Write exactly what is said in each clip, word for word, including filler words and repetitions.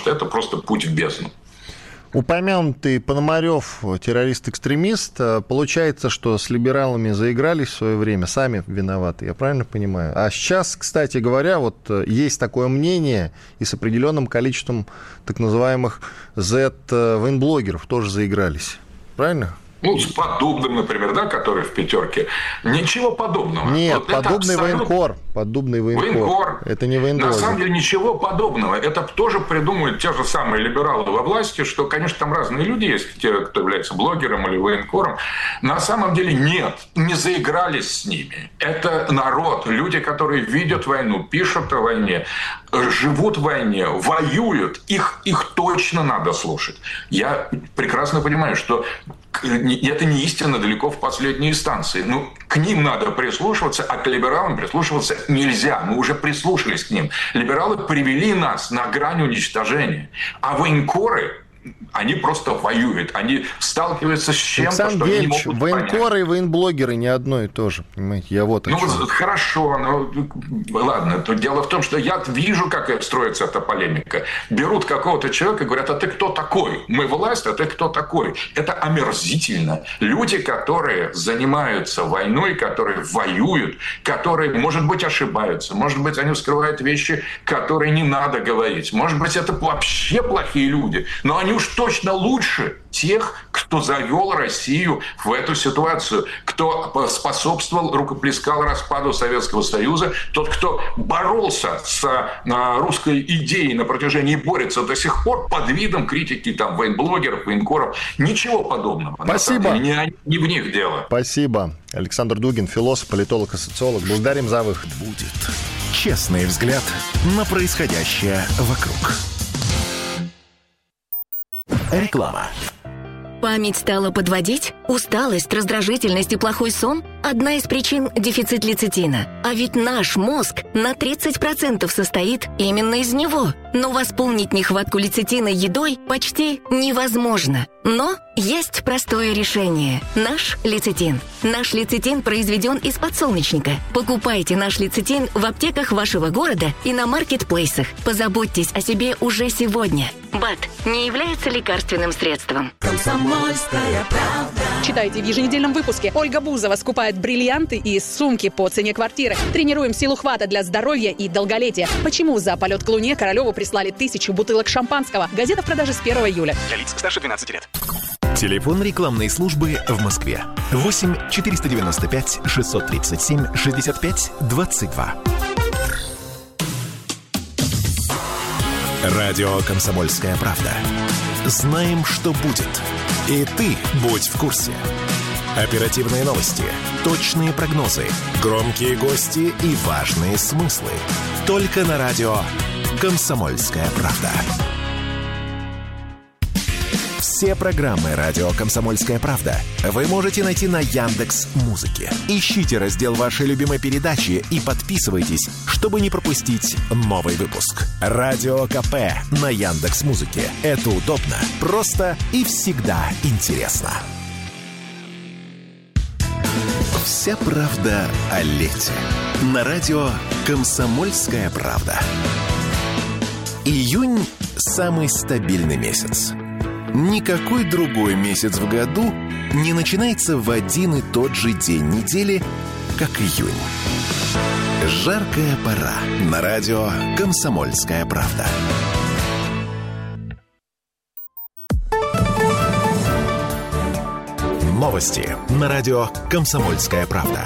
просто, это просто путь в бездну. Упомянутый Пономарев, террорист-экстремист, получается, что с либералами заигрались в свое время, сами виноваты, я правильно понимаю? А сейчас, кстати говоря, вот есть такое мнение, и с определенным количеством так называемых Z-военблогеров тоже заигрались, правильно? Ну, с Поддубным, например, да, который в пятерке. Ничего подобного. Нет, вот Поддубный абсолютно... военкор. Поддубный военкор. Военкор. Это не военблогер. На самом деле ничего подобного. Это тоже придумывают те же самые либералы во власти, что, конечно, там разные люди есть, те, кто является блогером или военкором. На самом деле нет, не заигрались с ними. Это народ, люди, которые видят войну, пишут о войне, живут в войне, воюют. Их, их точно надо слушать. Я прекрасно понимаю, что это не истина далеко в последней инстанции. Ну, к ним надо прислушиваться, а к либералам прислушиваться нельзя. Мы уже прислушались к ним. Либералы привели нас на грань уничтожения. А военкоры, они просто воюют. Они сталкиваются с чем-то, Александр что они не Гельевич, могут военкоры понять. и военблогеры не одно и то же, понимаете? Я вот о Ну, чем. хорошо, ну, ладно. То дело в том, что я вижу, как строится эта полемика. Берут какого-то человека и говорят, а ты кто такой? Мы власть, а ты кто такой? Это омерзительно. Люди, которые занимаются войной, которые воюют, которые, может быть, ошибаются, может быть, они вскрывают вещи, которые не надо говорить. Может быть, это вообще плохие люди, но они уж точно лучше тех, кто завел Россию в эту ситуацию, кто способствовал, рукоплескал распаду Советского Союза, тот, кто боролся с русской идеей на протяжении и борется до сих пор под видом критики там, военблогеров, военкоров. Ничего подобного. Спасибо. Не, не в них дело. Спасибо. Александр Дугин, философ, политолог и социолог. Благодарим за выход. Будет честный взгляд на происходящее вокруг. Реклама. Память стала подводить? Усталость, раздражительность и плохой сон – одна из причин – дефицит лецитина. А ведь наш мозг на тридцать процентов состоит именно из него. Но восполнить нехватку лецитина едой почти невозможно. Но есть простое решение – наш лецитин. Наш лецитин произведен из подсолнечника. Покупайте наш лецитин в аптеках вашего города и на маркетплейсах. Позаботьтесь о себе уже сегодня. БАД не является лекарственным средством. Комсомольская правда. Читайте в еженедельном выпуске. Ольга Бузова скупает бриллианты и сумки по цене квартиры. Тренируем силу хвата для здоровья и долголетия. Почему за полет к Луне Королеву прислали тысячу бутылок шампанского? Газета в продаже с первого июля. Для лиц старше двенадцати лет. Телефон рекламной службы в Москве. восемь четыреста девяносто пять шестьсот тридцать семь шестьдесят пять двадцать два. Радио «Комсомольская правда». Знаем, что будет. И ты будь в курсе. Оперативные новости, точные прогнозы, громкие гости и важные смыслы. Только на радио «Комсомольская правда». Все программы радио «Комсомольская правда» вы можете найти на Яндекс.Музыке. Ищите раздел вашей любимой передачи и подписывайтесь, чтобы не пропустить новый выпуск. Радио КП на Яндекс.Музыке. Это удобно, просто и всегда интересно. Вся правда о лете. На радио «Комсомольская правда». Июнь – самый стабильный месяц. Никакой другой месяц в году не начинается в один и тот же день недели, как июнь. Жаркая пора на радио «Комсомольская правда». Новости на радио «Комсомольская правда».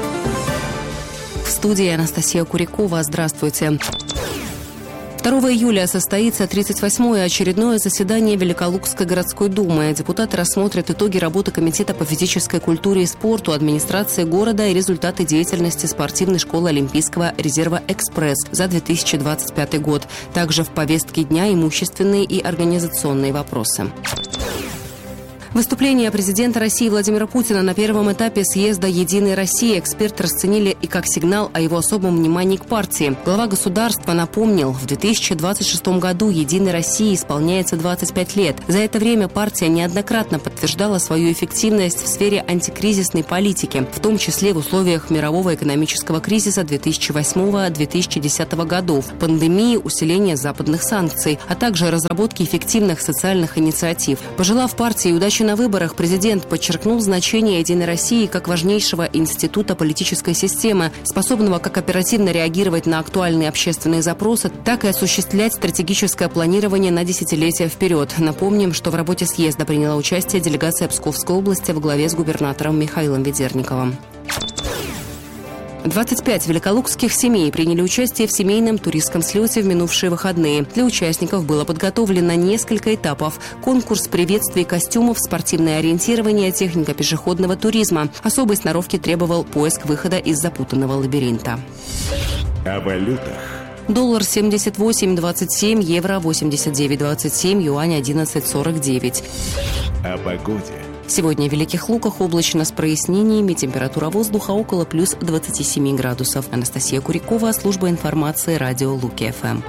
В студии Анастасия Курякова. Здравствуйте. второго июля состоится тридцать восьмое очередное заседание Великолукской городской думы. Депутаты рассмотрят итоги работы Комитета по физической культуре и спорту, администрации города и результаты деятельности спортивной школы Олимпийского резерва «Экспресс» за две тысячи двадцать пятый год. Также в повестке дня имущественные и организационные вопросы. Выступление президента России Владимира Путина на первом этапе съезда «Единой России» эксперты расценили и как сигнал о его особом внимании к партии. Глава государства напомнил, в две тысячи двадцать шестом году «Единой России» исполняется двадцать пять лет. За это время партия неоднократно подтверждала свою эффективность в сфере антикризисной политики, в том числе в условиях мирового экономического кризиса две тысячи восьмого — две тысячи десятого годов, пандемии, усиления западных санкций, а также разработки эффективных социальных инициатив. Пожелав партии удачи на выборах, президент подчеркнул значение «Единой России» как важнейшего института политической системы, способного как оперативно реагировать на актуальные общественные запросы, так и осуществлять стратегическое планирование на десятилетия вперед. Напомним, что в работе съезда приняла участие делегация Псковской области во главе с губернатором Михаилом Ведерниковым. двадцать пять великолукских семей приняли участие в семейном туристском слете в минувшие выходные. Для участников было подготовлено несколько этапов. Конкурс приветствий костюмов, спортивное ориентирование, техника пешеходного туризма. Особой сноровки требовал поиск выхода из запутанного лабиринта. О валютах. Доллар семьдесят восемь двадцать семь, евро восемьдесят девять двадцать семь, юань одиннадцать сорок девять. О погоде. Сегодня в Великих Луках облачно с прояснениями, температура воздуха около плюс двадцати семи градусов. Анастасия Курякова, служба информации, радио Луки-ФМ.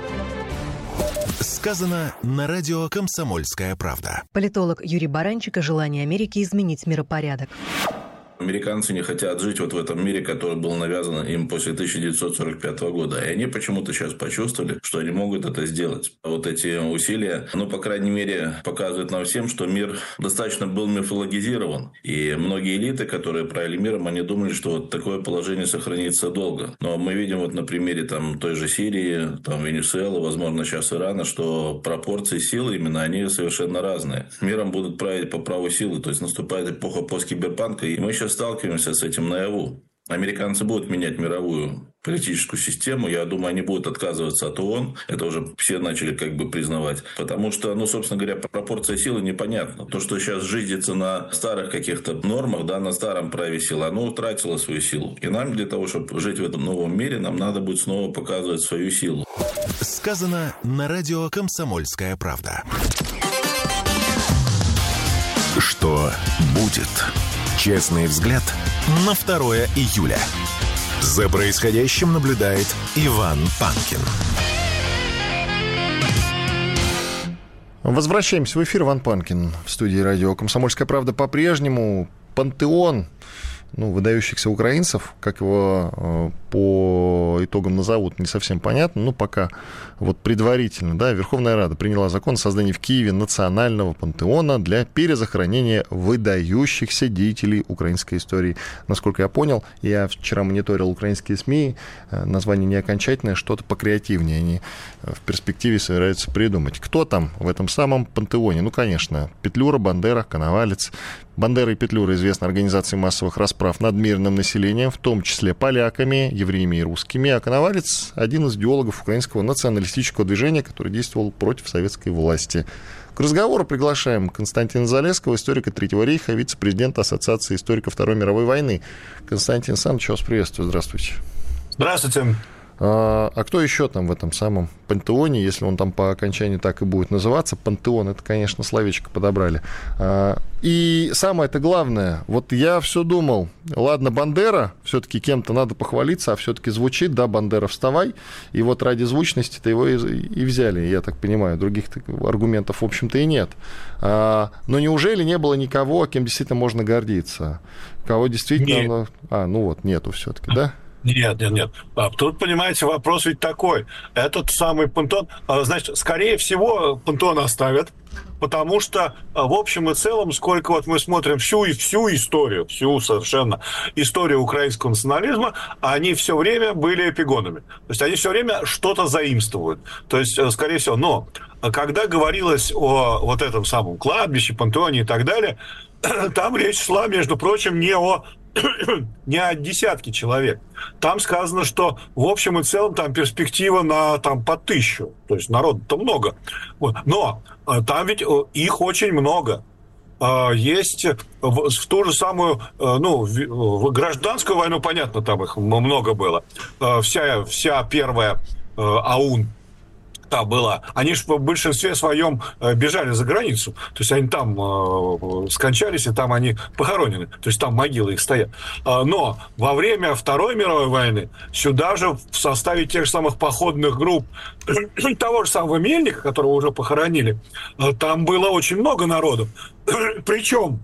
Сказано на радио «Комсомольская правда». Политолог Юрий Баранчик о желании Америки изменить миропорядок. Американцы не хотят жить вот в этом мире, который был навязан им после тысяча девятьсот сорок пятого года. И они почему-то сейчас почувствовали, что они могут это сделать. Вот эти усилия, ну, по крайней мере, показывают нам всем, что мир достаточно был мифологизирован. И многие элиты, которые правили миром, они думали, что вот такое положение сохранится долго. Но мы видим вот на примере там, той же Сирии, там, Венесуэлы, возможно, сейчас Ирана, что пропорции силы именно, они совершенно разные. Миром будут править по праву силы. То есть наступает эпоха посткиберпанка, и мы сейчас сталкиваемся с этим наяву. Американцы будут менять мировую политическую систему. Я думаю, они будут отказываться от ООН. Это уже все начали как бы признавать. Потому что, ну, собственно говоря, пропорция силы непонятна. То, что сейчас жизнится на старых каких-то нормах, да, на старом праве силы, оно утратило свою силу. И нам для того, чтобы жить в этом новом мире, нам надо будет снова показывать свою силу. Сказано на радио «Комсомольская правда». Что будет? Честный взгляд на второе июля. За происходящим наблюдает Иван Панкин. Возвращаемся в эфир. Иван Панкин в студии радио «Комсомольская правда» по-прежнему. Пантеон, ну, выдающихся украинцев, как его э, по итогам назовут, не совсем понятно, но пока вот предварительно, да, Верховная Рада приняла закон о создании в Киеве национального пантеона для перезахоронения выдающихся деятелей украинской истории. Насколько я понял, я вчера мониторил украинские СМИ, название не окончательное, что-то покреативнее они в перспективе собираются придумать. Кто там в этом самом пантеоне? Ну, конечно, Петлюра, Бандера, Коновалец. Бандера и Петлюра известны организацией массовых расправ над мирным населением, в том числе поляками, евреями и русскими. А Коновалец — один из идеологов украинского националистического движения, который действовал против советской власти. К разговору приглашаем Константина Залесского, историка Третьего рейха, вице-президента Ассоциации историков Второй мировой войны. Константин Александрович, вас приветствую. Здравствуйте. Здравствуйте. А, а кто еще там в этом самом пантеоне, если он там по окончании так и будет называться? Пантеон, это, конечно, словечко подобрали. А, и самое-то главное, вот я все думал, ладно, Бандера, все-таки кем-то надо похвалиться, а все-таки звучит, да, Бандера, вставай. И вот ради звучности-то его и, и взяли, я так понимаю, других аргументов, в общем-то, и нет. А, но неужели не было никого, кем действительно можно гордиться? Кого действительно... Нет. А, ну вот, нету все-таки, да? Нет, нет, нет. Тут, понимаете, вопрос ведь такой. Этот самый пантеон, значит, скорее всего, пантеон оставят, потому что, в общем и целом, сколько вот мы смотрим всю и всю историю, всю совершенно историю украинского национализма, они все время были эпигонами. То есть они все время что-то заимствуют. То есть, скорее всего, но когда говорилось о вот этом самом кладбище, пантеоне и так далее, там речь шла, между прочим, не о не о десятке человек. Там сказано, что в общем и целом там перспектива на там, по тысячу. То есть народу-то много. Вот. Но там ведь их очень много. Есть в, в ту же самую, ну, в, в гражданскую войну, понятно, там их много было. Вся, вся первая АУН Та была. Они же в большинстве своем бежали за границу. То есть они там э, скончались, и там они похоронены. То есть там могилы их стоят. Но во время Второй мировой войны сюда же в составе тех же самых походных групп того же самого Мельника, которого уже похоронили, там было очень много народу. Причем,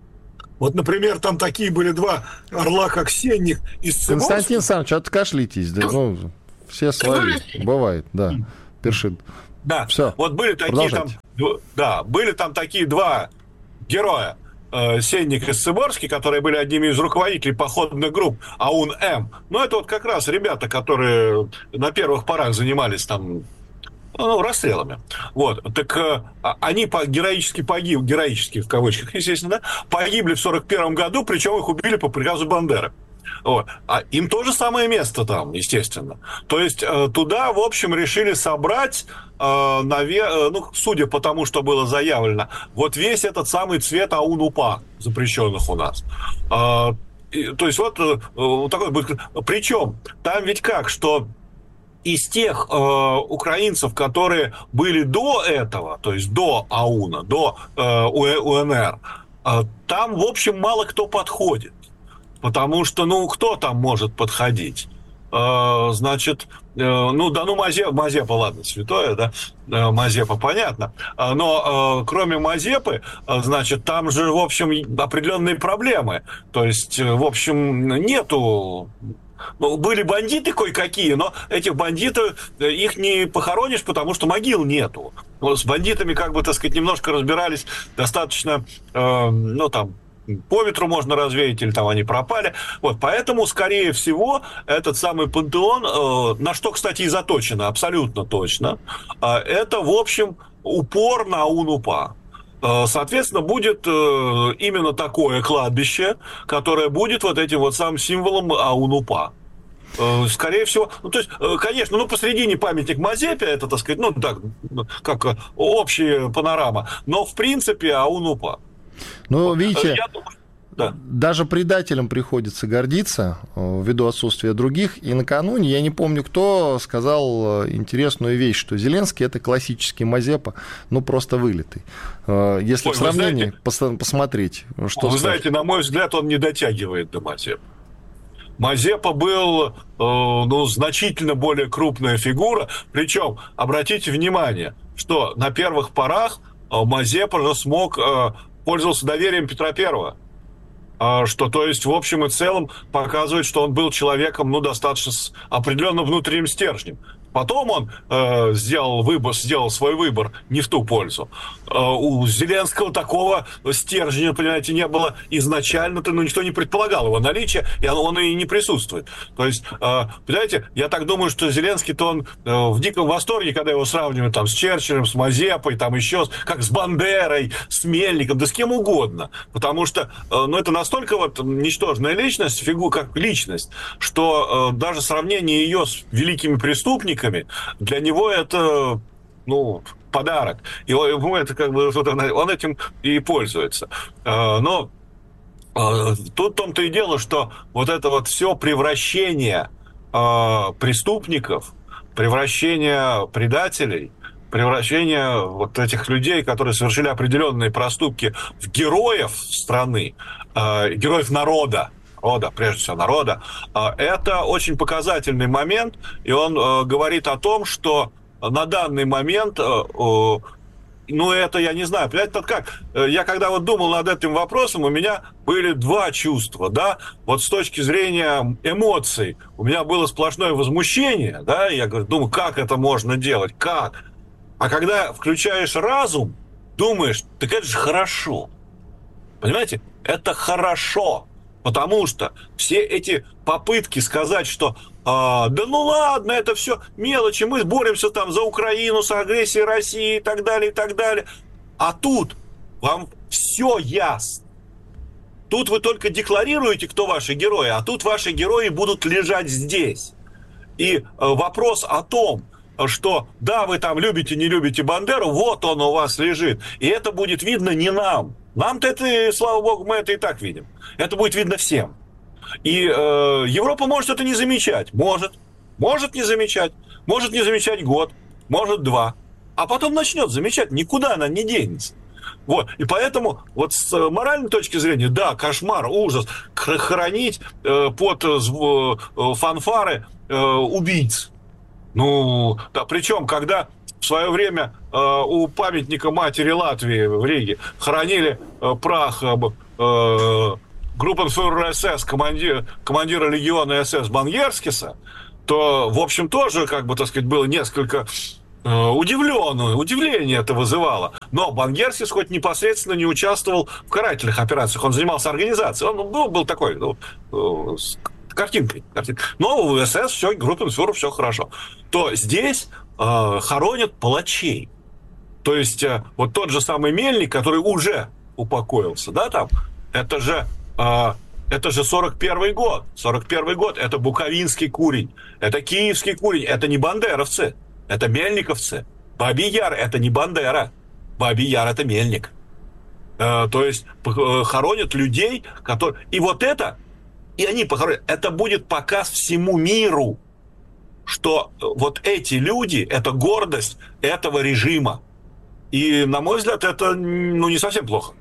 вот, например, там такие были два орла, как Сенник и Сцебовский. Константин Александрович, откашлитесь. Да, ну, все свои. Бывает, да. Першит. Да, все. Вот были такие там, да, были там такие два героя, э, Сенник и Сцеборский, которые были одними из руководителей походных групп АУН-М. Ну, это вот как раз ребята, которые на первых порах занимались там, ну, расстрелами. Вот, так э, они по, героически погибли, героически в кавычках, естественно, да, погибли в сорок первом году, причем их убили по приказу Бандеры. Вот. А им то же самое место там, естественно. То есть э, туда, в общем, решили собрать, э, наве- э, ну, судя по тому, что было заявлено, вот весь этот самый цвет АУН-УПА, запрещенных у нас. Э, и, то есть вот, э, вот такой будет. Причем там ведь как, что из тех э, украинцев, которые были до этого, то есть до АУНа, до э, УНР, э, там, в общем, мало кто подходит. Потому что, ну, кто там может подходить? Э, значит, э, ну, да, ну, Мазепа, Мазепа, ладно, святое, да, э, Мазепа, понятно. Э, но э, кроме Мазепы, э, значит, там же, в общем, определенные проблемы. То есть, э, в общем, нету... Ну, были бандиты кое-какие, но этих бандитов, их не похоронишь, потому что могил нету. Вот с бандитами, как бы, так сказать, немножко разбирались, достаточно, э, ну, там, по ветру можно развеять, или там они пропали. Вот, поэтому, скорее всего, этот самый пантеон, э, на что, кстати, и заточено, абсолютно точно, э, это, в общем, упор на АУН-УПА. Э, соответственно, будет э, именно такое кладбище, которое будет вот этим вот самым символом АУН-УПА. Э, скорее всего, ну, то есть, э, конечно, ну, посередине памятник Мазепе, это, так сказать, ну, так, как общая панорама, но, в принципе, АУН-УПА. Ну, видите, Я думаю, да. Даже предателям приходится гордиться ввиду отсутствия других. И накануне, я не помню, кто сказал интересную вещь, что Зеленский – это классический Мазепа, ну, просто вылитый. Если Ой, в сравнении знаете, посмотреть, что... Вы знаете, на мой взгляд, он не дотягивает до Мазепы. Мазепа был, ну, значительно более крупная фигура. Причем, обратите внимание, что на первых порах Мазепа же смог... пользовался доверием Петра Первого, что, то есть, в общем и целом показывает, что он был человеком, ну, достаточно с определенным внутренним стержнем. Потом он э, сделал выбор, сделал свой выбор не в ту пользу. Э, у Зеленского такого стержня, понимаете, не было изначально-то, ну, никто не предполагал его наличие, и он, он и не присутствует. То есть, э, понимаете, я так думаю, что Зеленский-то он э, в диком восторге, когда его сравнивают там с Черчиллем, с Мазепой, там еще, как с Бандерой, с Мельником, да с кем угодно. Потому что, э, ну, это настолько вот ничтожная личность, фигура как личность, что э, даже сравнение ее с великими преступниками для него это, ну, подарок. И ему это как бы он этим и пользуется. Но тут в том-то и дело, что вот это вот все превращение преступников, превращение предателей, превращение вот этих людей, которые совершили определенные проступки, в героев страны, героев народа, народа, прежде всего народа, это очень показательный момент, и он говорит о том, что на данный момент, ну, это, я не знаю, понимаете, это как, я когда вот думал над этим вопросом, у меня были два чувства, да, вот с точки зрения эмоций, у меня было сплошное возмущение, да, я говорю, думаю, как это можно делать, как? А когда включаешь разум, думаешь, так это же хорошо, понимаете, это хорошо. Потому что все эти попытки сказать, что а, да ну ладно, это все мелочи, мы боремся там за Украину, с агрессией России и так далее, и так далее. А тут вам все ясно. Тут вы только декларируете, кто ваши герои, а тут ваши герои будут лежать здесь. И а, вопрос о том, что да, вы там любите, не любите Бандеру, вот он у вас лежит. И это будет видно не нам. Нам-то это, слава богу, мы это и так видим. Это будет видно всем. И э, Европа может это не замечать. Может. Может не замечать. Может не замечать год. может два. А потом начнет замечать, никуда она не денется. Вот. И поэтому вот с моральной точки зрения, да, кошмар, ужас, хоронить э, под э, фанфары э, убийц. Ну, да, причем, когда в свое время э, у памятника матери Латвии в Риге хоронили э, прах э, э, группенфюрера СС, командира, командира легиона СС Бангерскиса, то, в общем, тоже, как бы, так сказать, было несколько э, удивленно, удивление это вызывало. Но Бангерскис хоть непосредственно не участвовал в карательных операциях, он занимался организацией, он ну, был такой, ну, э, с картинкой, картинкой. Но в СС все, группенфюрер, все хорошо. То здесь э, хоронят палачей. То есть э, вот тот же самый Мельник, который уже упокоился, да, там, это же... Э, Это же сорок первый год. сорок первый год – это буковинский курень, это киевский курень, это не бандеровцы, это мельниковцы. Бабий Яр – это не Бандера, Бабий Яр – это Мельник. Э, то есть э, хоронят людей, которые… И вот это, и они похоронят, это будет показ всему миру, что вот эти люди – это гордость этого режима. И, на мой взгляд, это ну, не совсем плохо.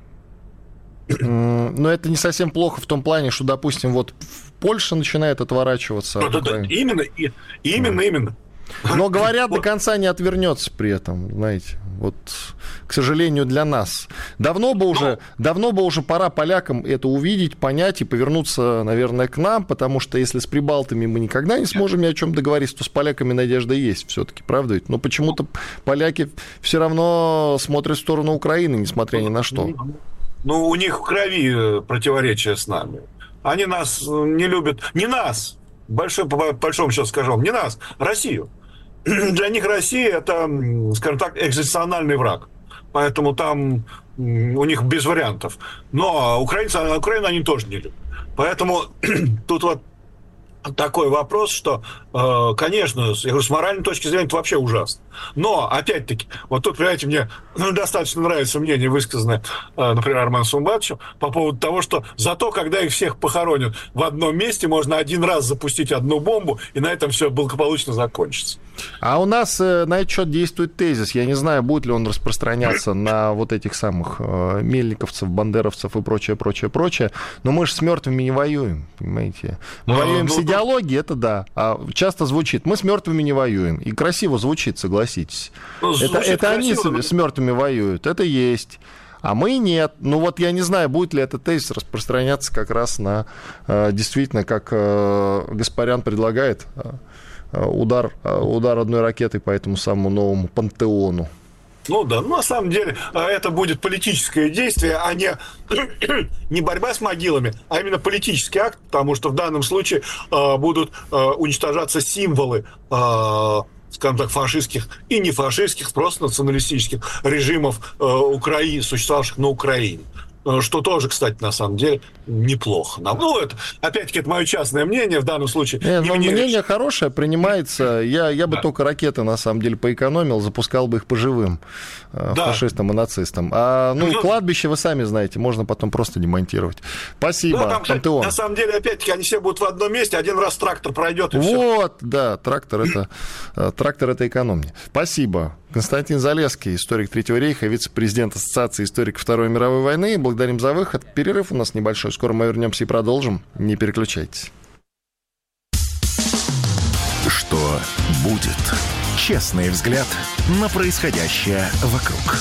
Но это не совсем плохо в том плане, что, допустим, вот Польша начинает отворачиваться. Да, да, да, именно, именно, да. именно. Но, говорят, до конца не отвернется при этом, знаете. Вот, к сожалению, для нас. Давно бы уже, давно бы уже пора полякам это увидеть, понять и повернуться, наверное, к нам, потому что если с прибалтами мы никогда не сможем ни о чем договориться, то с поляками надежда есть все-таки, правда ведь? Но почему-то поляки все равно смотрят в сторону Украины, несмотря ни на что. Ну, у них в крови противоречия с нами. Они нас не любят. Не нас, большой, по большому счету скажу, не нас, Россию. Для них Россия – это, скажем так, экзистенциальный враг. Поэтому там у них без вариантов. Но украинцы, Украину они тоже не любят. Поэтому тут вот такой вопрос, что, конечно, я говорю, с моральной точки зрения это вообще ужасно. Но, опять-таки, вот тут, понимаете, мне ну, достаточно нравится мнение, высказанное, например, Арменом Сумбатовичем по поводу того, что зато, когда их всех похоронят в одном месте, можно один раз запустить одну бомбу, и на этом все благополучно закончится. А у нас э, на этот счет действует тезис. Я не знаю, будет ли он распространяться на вот этих самых э, мельниковцев, бандеровцев и прочее, прочее, прочее. Но мы же с мертвыми не воюем, понимаете? Мы а, воюем ну, с идеологией, это да. А часто звучит, мы с мертвыми не воюем. И красиво звучит, согласитесь. Ну, это это они с, с мертвыми воюют, это есть. А мы нет. Ну вот я не знаю, будет ли этот тезис распространяться как раз на э, действительно, как э, Гаспарян предлагает, э, Удар, удар одной ракетой по этому самому новому пантеону. Ну да, ну, на самом деле это будет политическое действие, а не, не борьба с могилами, а именно политический акт, потому что в данном случае э, будут э, уничтожаться символы, э, скажем так, фашистских и не фашистских, просто националистических режимов э, Украины, существовавших на Украине. Что тоже, кстати, на самом деле неплохо. Ну, это, опять-таки, это мое частное мнение в данном случае. Не, не мнение решить. Хорошее, принимается. Я, я бы да. только ракеты, на самом деле, поэкономил, запускал бы их по живым да. фашистам и нацистам. А, ну, и кладбище, вы сами знаете, можно потом просто демонтировать. Спасибо, да, там, Пантеон. На самом деле, опять-таки, они все будут в одном месте, один раз трактор пройдет, и вот, все. Вот, да, трактор это, трактор это экономнее. Спасибо. Константин Залесский, историк Третьего рейха, вице-президент Ассоциации историков Второй мировой войны. Благодарим за выход. Перерыв у нас небольшой. Скоро мы вернемся и продолжим. Не переключайтесь. Что будет? Честный взгляд на происходящее вокруг.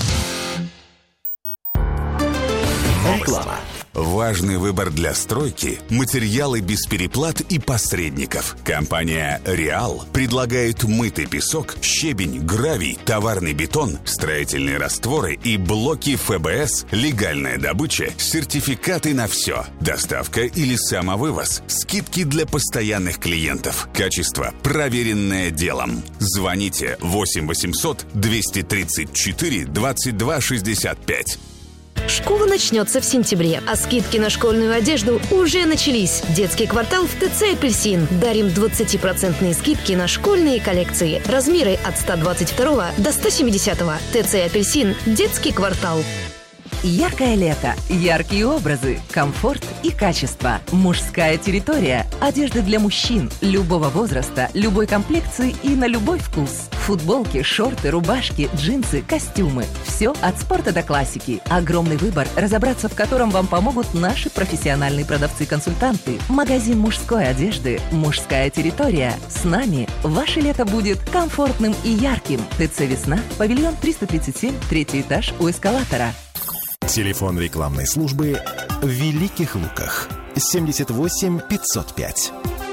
Реклама. Важный выбор для стройки – материалы без переплат и посредников. Компания «Реал» предлагает мытый песок, щебень, гравий, товарный бетон, строительные растворы и блоки эф бэ эс, легальная добыча, сертификаты на все, доставка или самовывоз, скидки для постоянных клиентов. Качество, проверенное делом. Звоните восемь восемьсот двести тридцать четыре двадцать два шестьдесят пять. Школа начнется в сентябре, а скидки на школьную одежду уже начались. Детский квартал в ТЦ «Апельсин». Дарим двадцатипроцентные скидки на школьные коллекции. Размеры от сто двадцать два до сто семьдесят. ТЦ «Апельсин». Детский квартал. Яркое лето, яркие образы, комфорт и качество. Мужская территория. Одежда для мужчин любого возраста, любой комплекции и на любой вкус. Футболки, шорты, рубашки, джинсы, костюмы. Все от спорта до классики. Огромный выбор, разобраться в котором вам помогут наши профессиональные продавцы-консультанты. Магазин мужской одежды «Мужская территория». С нами ваше лето будет комфортным и ярким. ТЦ «Весна», павильон триста тридцать семь, третий этаж у эскалатора. Телефон рекламной службы в Великих Луках. семьдесят восемь пятьсот пять.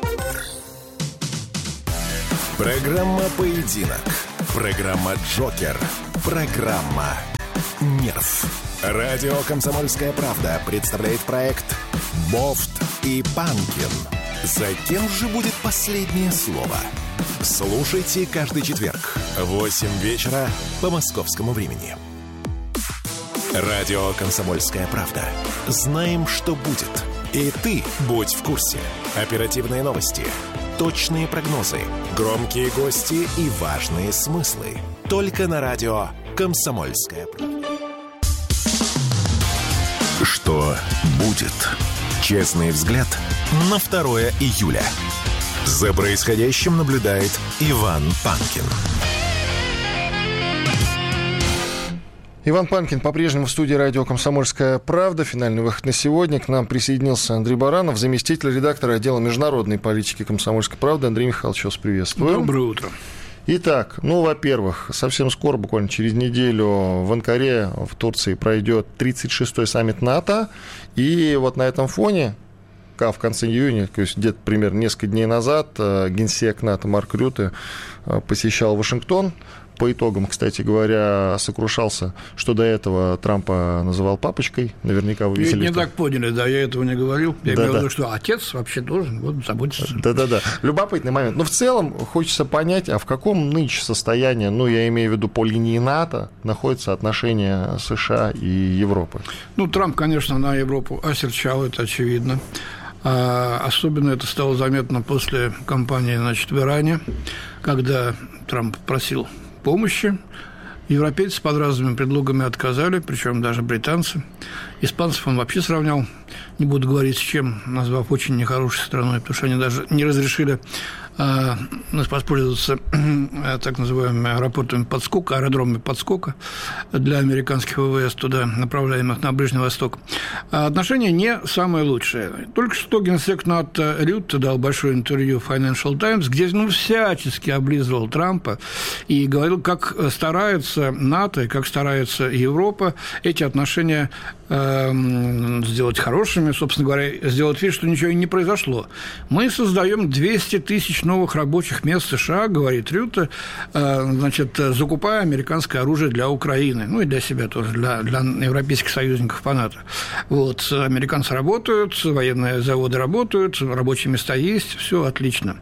Программа «Поединок». Программа «Джокер». Программа «Нерв». Радио «Комсомольская правда» представляет проект «Бофт и Панкин». За кем же будет последнее слово? Слушайте каждый четверг в восемь вечера по московскому времени. Радио «Комсомольская правда». Знаем, что будет. И ты будь в курсе. Оперативные новости, точные прогнозы, громкие гости и важные смыслы. Только на радио «Комсомольская правда». Что будет? Честный взгляд на второе июля. За происходящим наблюдает Иван Панкин. Иван Панкин по-прежнему в студии радио «Комсомольская правда». Финальный выход на сегодня. К нам присоединился Андрей Баранов, заместитель редактора отдела международной политики «Комсомольской правды». Андрей Михайлович, вас приветствую. Доброе утро. Итак, ну, во-первых, совсем скоро, буквально через неделю, в Анкаре, в Турции, пройдет тридцать шестой саммит НАТО. И вот на этом фоне, в конце июня, то есть где-то примерно несколько дней назад, генсек НАТО Марк Рютте посещал Вашингтон. По итогам, кстати говоря, сокрушался, что до этого Трампа называл папочкой. Наверняка вы видели. Не так поняли, да, я этого не говорил. Я имею в виду, что отец вообще должен вот, заботиться. Да-да-да. Любопытный момент. Но в целом хочется понять, а в каком нынче состоянии, ну, я имею в виду по линии НАТО, находятся отношения США и Европы? Ну, Трамп, конечно, на Европу осерчал, это очевидно. А особенно это стало заметно после кампании, значит, в Иране, когда Трамп просил помощи. Европейцы под разными предлогами отказали, причем даже британцы. Испанцев он вообще сравнял, не буду говорить с чем, назвав очень нехорошей страной, потому что они даже не разрешили а, воспользоваться а, так называемыми аэропортами подскока, аэродромами подскока для американских ВВС, туда направляемых на Ближний Восток. А отношения не самые лучшие. Только что генсек НАТО Рютте дал большое интервью в Financial Times, где ну, всячески облизывал Трампа и говорил, как старается НАТО и как старается Европа эти отношения э, сделать хорошими, собственно говоря, сделать вид, что ничего и не произошло. Мы создаем двести тысяч новых рабочих мест в США, говорит Рютте, э, значит, закупая американское оружие для Украины, ну и для себя тоже, для, для европейских союзников по НАТО. Вот, американцы работают, военные заводы работают, рабочие места есть, все отлично.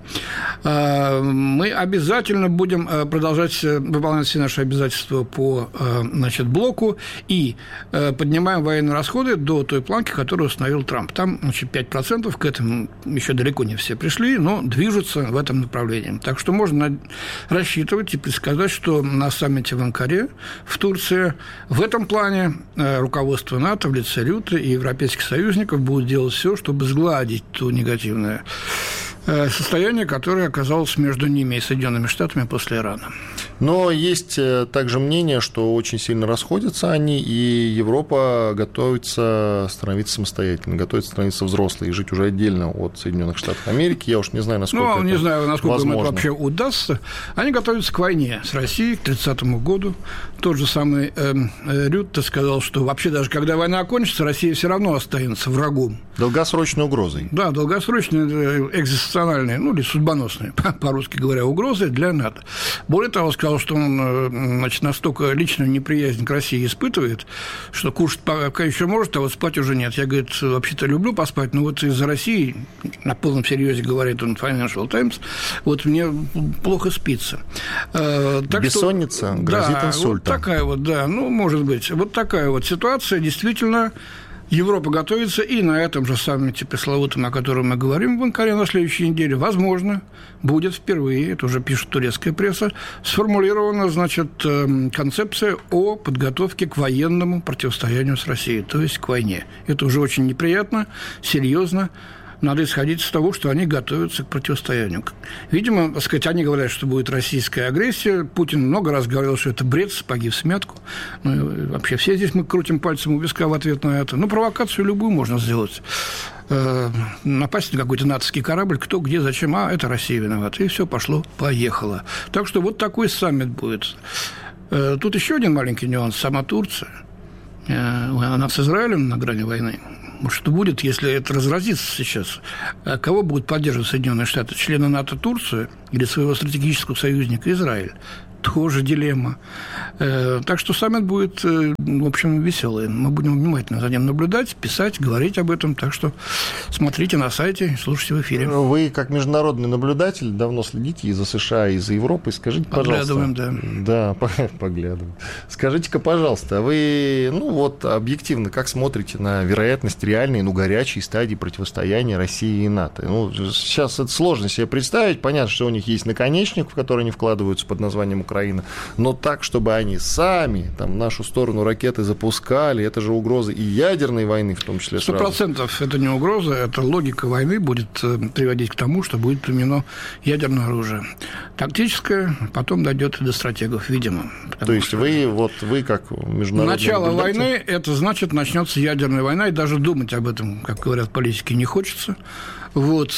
Э, мы обязательно будем продолжать выполнять все наши обязательства по, значит, блоку и поднимаем военные расходы до той планки, которую установил Трамп. Там, значит, пять процентов, к этому еще далеко не все пришли, но движутся в этом направлении. Так что можно рассчитывать и предсказать, что на саммите в Анкаре, в Турции, в этом плане руководство НАТО в лице Рютте и европейских союзников будет делать все, чтобы сгладить то негативное состояние, которое оказалось между ними и Соединенными Штатами после Ирана. Но есть также мнение, что очень сильно расходятся они, и Европа готовится становиться самостоятельной, готовится становиться взрослой и жить уже отдельно от Соединенных Штатов Америки. Я уж не знаю, насколько ну, это не знаю, насколько возможно. им это вообще удастся. Они готовятся к войне с Россией к тридцатому году. Тот же самый э, Рютте сказал, что вообще даже когда война окончится, Россия все равно останется врагом. Долгосрочной угрозой. Да, долгосрочной, экзистенциальной, ну или судьбоносной, по-русски говоря, угрозой для НАТО. Более того, сказал, что он, значит, настолько личную неприязнь к России испытывает, что кушать пока еще может, а вот спать уже нет. Я, говорит, вообще-то люблю поспать, но вот из-за России, на полном серьезе говорит он в Financial Times, вот мне плохо спится. Так бессонница что, грозит да, инсультом. Вот такая вот, да, ну, может быть, вот такая вот ситуация, действительно. Европа готовится, и на этом же саммите пресловутом, о котором мы говорим в Анкаре на следующей неделе, возможно, будет впервые, это уже пишет турецкая пресса, сформулирована, значит, концепция о подготовке к военному противостоянию с Россией, то есть к войне. Это уже очень неприятно, серьезно. надо исходить из того, что они готовятся к противостоянию. Видимо, так сказать, они говорят, что будет российская агрессия. Путин много раз говорил, что это бред, сапоги в смятку. Ну, вообще, все здесь мы крутим пальцем у виска в ответ на это. Ну, провокацию любую можно сделать. Э, напасть на какой-то натовский корабль, кто, где, зачем. А, это Россия виновата. И все, пошло, поехало. Так что вот такой саммит будет. Э, тут еще один маленький нюанс. Сама Турция. Э, она с Израилем на грани войны. Что будет, если это разразится сейчас? Кого будут поддерживать Соединенные Штаты? Члены НАТО Турцию или своего стратегического союзника Израиль? Тоже дилемма. Так что саммит будет, в общем, веселый. Мы будем внимательно за ним наблюдать, писать, говорить об этом. Так что смотрите на сайте, слушайте в эфире. Вы, как международный наблюдатель, давно следите и за США, и за Европой. Скажите, пожалуйста... Поглядываем, да. Да, поглядываем. Скажите-ка, пожалуйста, вы, ну вот, объективно, как смотрите на вероятность реальной, ну, горячей стадии противостояния России и НАТО? Ну, сейчас это сложно себе представить. Понятно, что у них есть наконечник, в который они вкладываются под названием Украина. Украина, но так, чтобы они сами там, в нашу сторону ракеты запускали, это же угроза и ядерной войны в том числе. Сто процентов это не угроза, это логика войны будет приводить к тому, что будет применено ядерное оружие. Тактическое, потом дойдет и до стратегов, видимо. То есть что... вы, вот, вы как международный Начало наблюдатель... войны, это значит, начнется ядерная война, и даже думать об этом, как говорят политики, не хочется. Вот...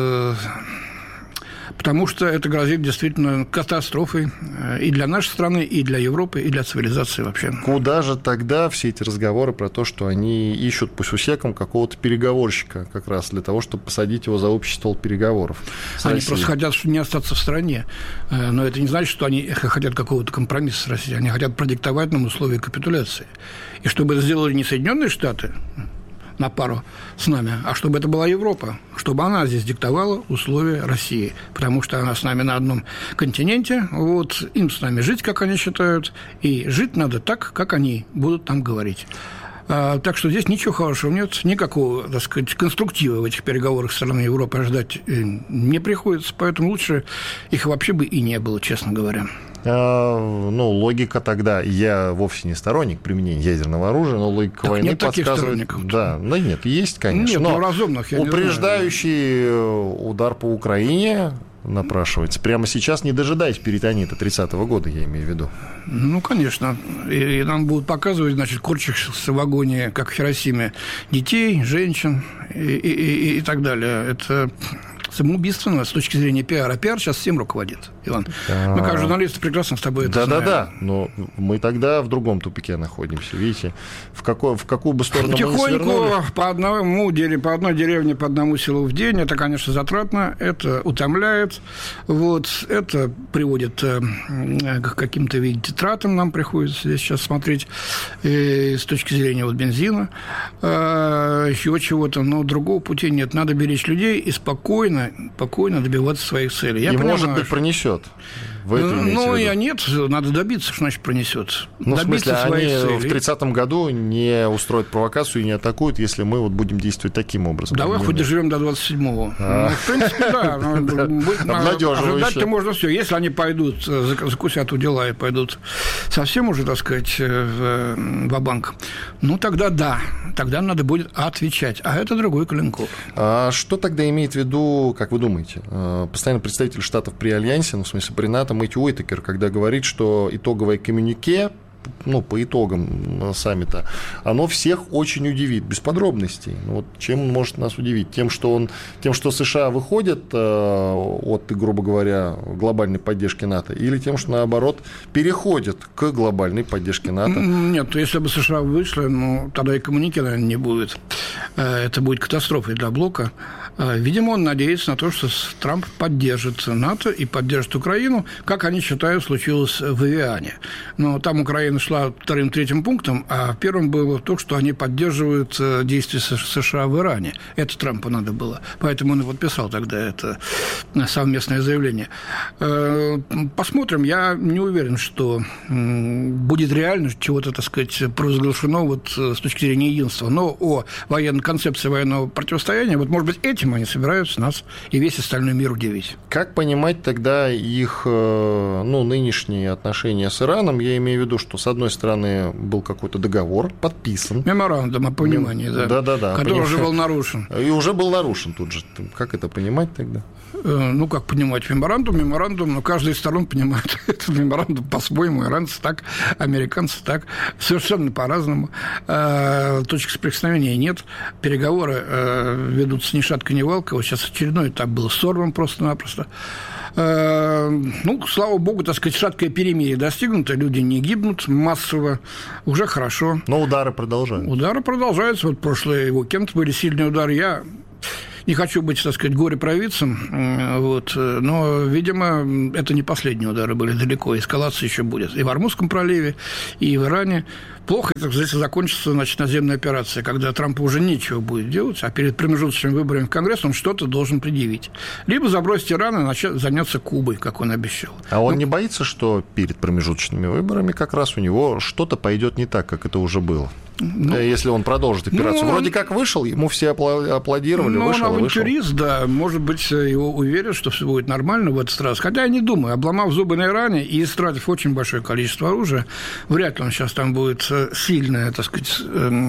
Потому что это грозит действительно катастрофой и для нашей страны, и для Европы, и для цивилизации вообще. Куда же тогда все эти разговоры про то, что они ищут по сусекам какого-то переговорщика как раз для того, чтобы посадить его за общий стол переговоров? Они Россией. Просто хотят не остаться в стране. Но это не значит, что они хотят какого-то компромисса с Россией. Они хотят продиктовать нам условия капитуляции. И чтобы это сделали не Соединенные Штаты на пару с нами, а чтобы это была Европа, чтобы она здесь диктовала условия России, потому что она с нами на одном континенте, вот, им с нами жить, как они считают, и жить надо так, как они будут нам говорить. А, так что здесь ничего хорошего нет, никакого, так сказать, конструктива в этих переговорах со стороны Европы ожидать не приходится, поэтому лучше их вообще бы и не было, честно говоря. Ну, логика тогда, я вовсе не сторонник применения ядерного оружия, но логика так войны нет подсказывает... Да, ну нет, есть, конечно. Нет, но разумных, я упреждающий удар по Украине напрашивается. Прямо сейчас, не дожидаясь перитонита тридцатого года, я имею в виду. Ну, конечно. И, и нам будут показывать, значит, корчащихся в агонии, как в Хиросиме, детей, женщин и, и, и, и так далее. Это... самоубийственно с точки зрения пиара. Пиар сейчас всем руководит, Иван. А-а-а. Мы, как журналисты, прекрасно с тобой это знаем. Да-да-да, но мы тогда в другом тупике находимся, видите, в, какой, в какую бы сторону Потихоньку мы не свернули. по одному, по одной деревне, по одному селу в день, это, конечно, затратно, это утомляет, вот, это приводит к каким-то, видите, тратам, нам приходится здесь сейчас смотреть и с точки зрения вот бензина, еще чего-то, но другого пути нет, надо беречь людей и спокойно спокойно добиваться своих целей. Я и, понимаю, может быть, пронесет. Ну, я нет, надо добиться, что значит пронесет. Ну, добиться в смысле, они целей. в тридцатом году не устроят провокацию и не атакуют, если мы вот будем действовать таким образом. Давай хоть доживем до двадцать седьмого. Ну, в принципе, да. Ожидать-то можно все. Если они пойдут, закусят у дела и пойдут совсем уже, так сказать, ва-банк, ну, тогда да. Тогда надо будет отвечать. А это другой коленкор. А что тогда имеет в виду, как вы думаете, постоянный представитель Штатов при Альянсе, ну, в смысле, при НАТО, Мэтью Уитакер, когда говорит, что итоговое коммюнике, ну, по итогам саммита, оно всех очень удивит, без подробностей. Вот чем он может нас удивить? Тем, что, он, тем, что США выходят э, от, грубо говоря, глобальной поддержки НАТО, или тем, что, наоборот, переходят к глобальной поддержке НАТО? Нет, если бы США вышли, ну, тогда и коммюнике, наверное, не будет. Это будет катастрофой для блока. Видимо, он надеется на то, что Трамп поддержит НАТО и поддержит Украину, как они считают, случилось в Эвиане. Но там Украина шла вторым-третьим пунктом, а первым было то, что они поддерживают действия США в Иране. Это Трампу надо было. Поэтому он и подписал тогда это совместное заявление. Посмотрим. Я не уверен, что будет реально чего-то, так сказать, провозглашено вот с точки зрения единства. Но о военных концепции военного противостояния, вот, может быть, этим они собираются нас и весь остальной мир удивить. Как понимать тогда их, ну, нынешние отношения с Ираном? Я имею в виду, что, с одной стороны, был какой-то договор подписан. Меморандум о понимании, Мем... да. Да-да-да. Который поним... уже был нарушен. И уже был нарушен тут же. Как это понимать тогда? Ну, как понимать? Меморандум, меморандум, но каждая из сторон понимает этот меморандум по-своему. Иранцы так, американцы так. Совершенно по-разному. Точек соприкосновения нет. Переговоры ведутся ни шатка, ни валка. Вот сейчас очередной этап был сорван просто-напросто. Ну, слава богу, так сказать, шаткое перемирие достигнуто, люди не гибнут массово, уже хорошо. Но удары продолжаются. Удары продолжаются. Вот прошлый уикенд были сильные удары. Я не хочу быть, так сказать, горе-провидцем, вот, но, видимо, это не последние удары были далеко, эскалация еще будет. И в Ормузском проливе, и в Иране. Плохо это, если закончится, значит, наземная операция, когда Трампу уже нечего будет делать, а перед промежуточными выборами в Конгресс он что-то должен предъявить. Либо забросить Иран и начать заняться Кубой, как он обещал. А он ну, не боится, что перед промежуточными выборами как раз у него что-то пойдет не так, как это уже было? Ну, если он продолжит операцию. Ну, Вроде он... как вышел, ему все аплодировали, ну, вышел, он авантюрист, вышел. Да, может быть, его уверен, что все будет нормально в этот раз. Хотя я не думаю, обломав зубы на Иране и истратив очень большое количество оружия, вряд ли он сейчас там будет сильная, так сказать,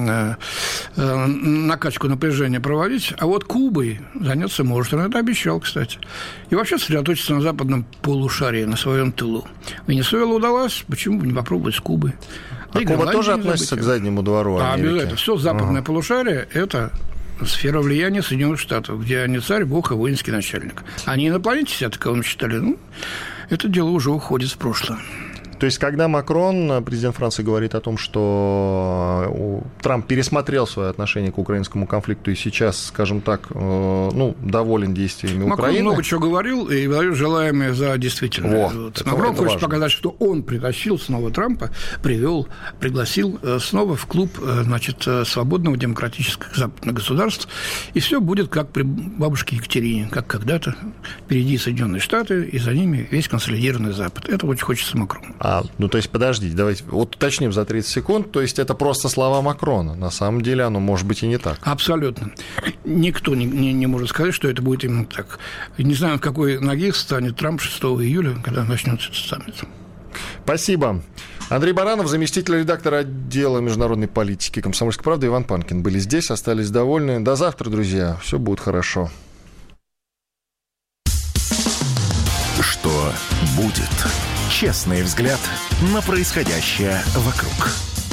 накачку напряжения проводить. А вот Кубой заняться может. Он это обещал, кстати. И вообще сосредоточиться на западном полушарии, на своем тылу. Венесуэла удалась, почему бы не попробовать с Кубой? А и Куба тоже относится к заднему двору Америки? А, обязательно. Все западное ага. полушарие – это сфера влияния Соединенных Штатов, где они царь, бог и воинский начальник. Они на планете себя таковым считали. Ну, это дело уже уходит в прошлое. То есть, когда Макрон, президент Франции, говорит о том, что Трамп пересмотрел свое отношение к украинскому конфликту и сейчас, скажем так, ну, доволен действиями Макрон Украины... Макрон много чего говорил и говорил желаемое за действительное. О, вот. Макрон хочет важно. показать, что он притащил снова Трампа, привел, пригласил снова в клуб, значит, свободного демократических западных государств, и все будет как при бабушке Екатерине, как когда-то впереди Соединенные Штаты, и за ними весь консолидированный Запад. Это очень хочется Макрону. А, ну, то есть, подождите, давайте вот уточним за тридцать секунд. То есть, это просто слова Макрона. На самом деле, оно может быть и не так. Абсолютно. Никто не, не, не может сказать, что это будет именно так. Не знаю, в какой ноге встанет Трамп шестого июля, когда начнется этот саммит. Спасибо. Андрей Баранов, заместитель редактора отдела международной политики «Комсомольской правды», Иван Панкин были здесь, остались довольны. До завтра, друзья. Все будет хорошо. Что будет? Честный взгляд на происходящее вокруг.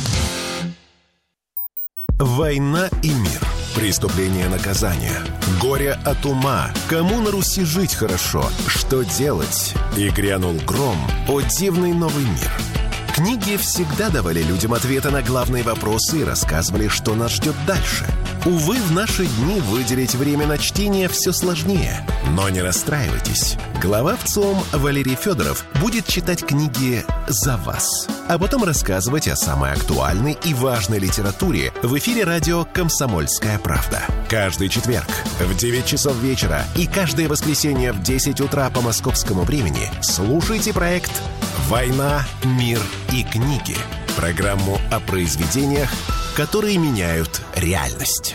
Война и мир. Преступление, наказание. Горе от ума. Кому на Руси жить хорошо? Что делать? И грянул гром. О дивный новый мир. Книги всегда давали людям ответы на главные вопросы и рассказывали, что нас ждет дальше. Увы, в наши дни выделить время на чтение все сложнее. Но не расстраивайтесь. Глава ВЦИОМ Валерий Федоров будет читать книги за вас, а потом рассказывать о самой актуальной и важной литературе в эфире радио «Комсомольская правда». Каждый четверг в девять часов вечера и каждое воскресенье в десять утра по московскому времени слушайте проект «Война, мир и книги». Программу о произведениях, которые меняют реальность.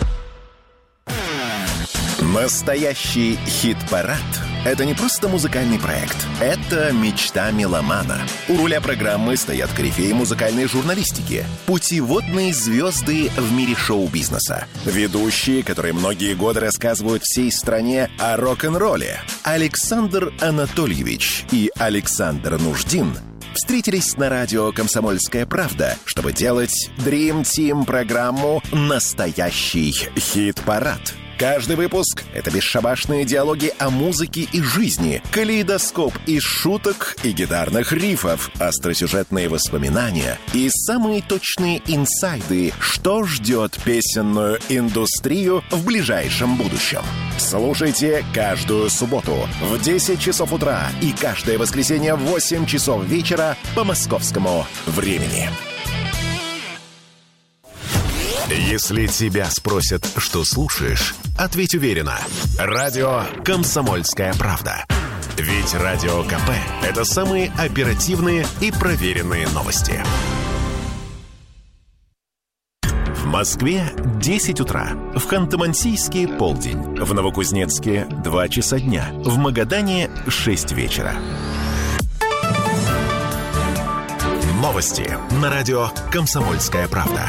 Настоящий хит-парад – это не просто музыкальный проект. Это мечта меломана. У руля программы стоят корифеи музыкальной журналистики, путеводные звезды в мире шоу-бизнеса, ведущие, которые многие годы рассказывают всей стране о рок-н-ролле. Александр Анатольевич и Александр Нуждин встретились на радио «Комсомольская правда», чтобы делать Dream Team программу «Настоящий хит-парад». Каждый выпуск — это бесшабашные диалоги о музыке и жизни, калейдоскоп из шуток и гитарных рифов, остросюжетные воспоминания и самые точные инсайды, что ждет песенную индустрию в ближайшем будущем. Слушайте каждую субботу в десять часов утра и каждое воскресенье в восемь часов вечера по московскому времени. Если тебя спросят, что слушаешь, ответь уверенно. Радио «Комсомольская правда». Ведь Радио КП – это самые оперативные и проверенные новости. В Москве десять утра. В Ханты-Мансийске полдень. В Новокузнецке два часа дня. В Магадане шесть вечера. Новости на радио «Комсомольская правда».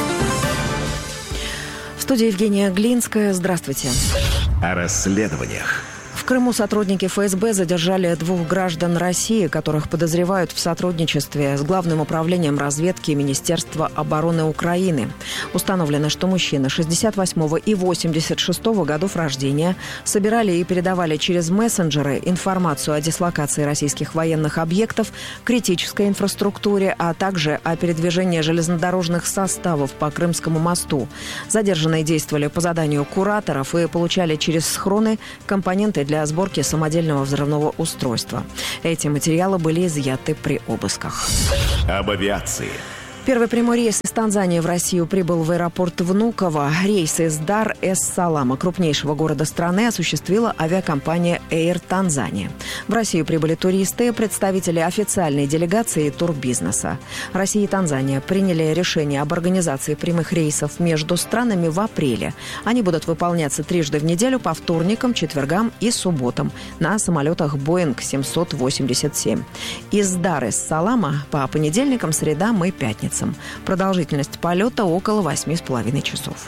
В студии Евгения Глинская. Здравствуйте. О расследованиях. В Крыму сотрудники эф эс бэ задержали двух граждан России, которых подозревают в сотрудничестве с Главным управлением разведки Министерства обороны Украины. Установлено, что мужчины шестьдесят восьмого и восемьдесят шестого годов рождения собирали и передавали через мессенджеры информацию о дислокации российских военных объектов, критической инфраструктуре, а также о передвижении железнодорожных составов по Крымскому мосту. Задержанные действовали по заданию кураторов и получали через схроны компоненты для для сборки самодельного взрывного устройства. Эти материалы были изъяты при обысках. Об авиации. Первый прямой рейс из Танзании в Россию прибыл в аэропорт Внуково. Рейс из Дар-эс-Салама, крупнейшего города страны, осуществила авиакомпания Air Tanzania. В Россию прибыли туристы, представители официальной делегации и турбизнеса. Россия и Танзания приняли решение об организации прямых рейсов между странами в апреле. Они будут выполняться трижды в неделю по вторникам, четвергам и субботам на самолетах Boeing семьсот восемьдесят семь. Из Дар-эс-Салама по понедельникам, средам и пятницам. Продолжительность полета около восьми с половиной часов.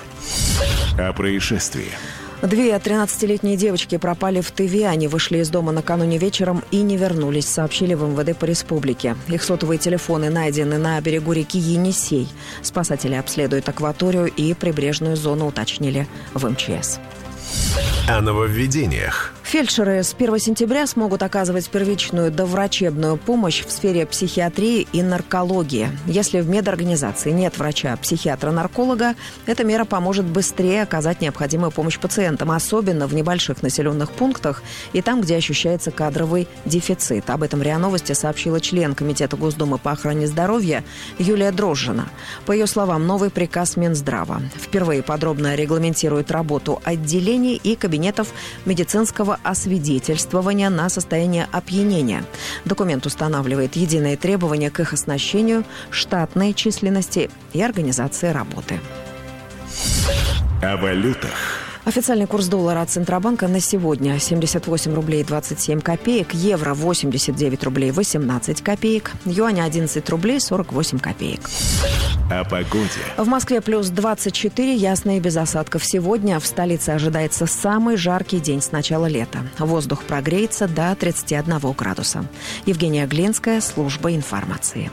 О происшествии. Две тринадцатилетние девочки пропали в Тыве. Они вышли из дома накануне вечером и не вернулись, сообщили в эм вэ дэ по республике. Их сотовые телефоны найдены на берегу реки Енисей. Спасатели обследуют акваторию и прибрежную зону, уточнили в эм че эс. О нововведениях. Фельдшеры с первого сентября смогут оказывать первичную доврачебную помощь в сфере психиатрии и наркологии. Если в медорганизации нет врача-психиатра-нарколога, эта мера поможет быстрее оказать необходимую помощь пациентам, особенно в небольших населенных пунктах и там, где ощущается кадровый дефицит. Об этом РИА Новости сообщила член Комитета Госдумы по охране здоровья Юлия Дрожжина. По ее словам, новый приказ Минздрава впервые подробно регламентирует работу отделений и кабинетов медицинского освидетельствования на состояние опьянения. Документ устанавливает единые требования к их оснащению, штатной численности и организации работы. О валютах. Официальный курс доллара от Центробанка на сегодня семьдесят восемь рублей двадцать семь копеек, евро восемьдесят девять рублей восемнадцать копеек, юань одиннадцать рублей сорок восемь копеек. О погоде. В Москве плюс двадцать четыре, ясно и без осадков. Сегодня в столице ожидается самый жаркий день с начала лета. Воздух прогреется до тридцати одного градуса. Евгения Глинская, служба информации.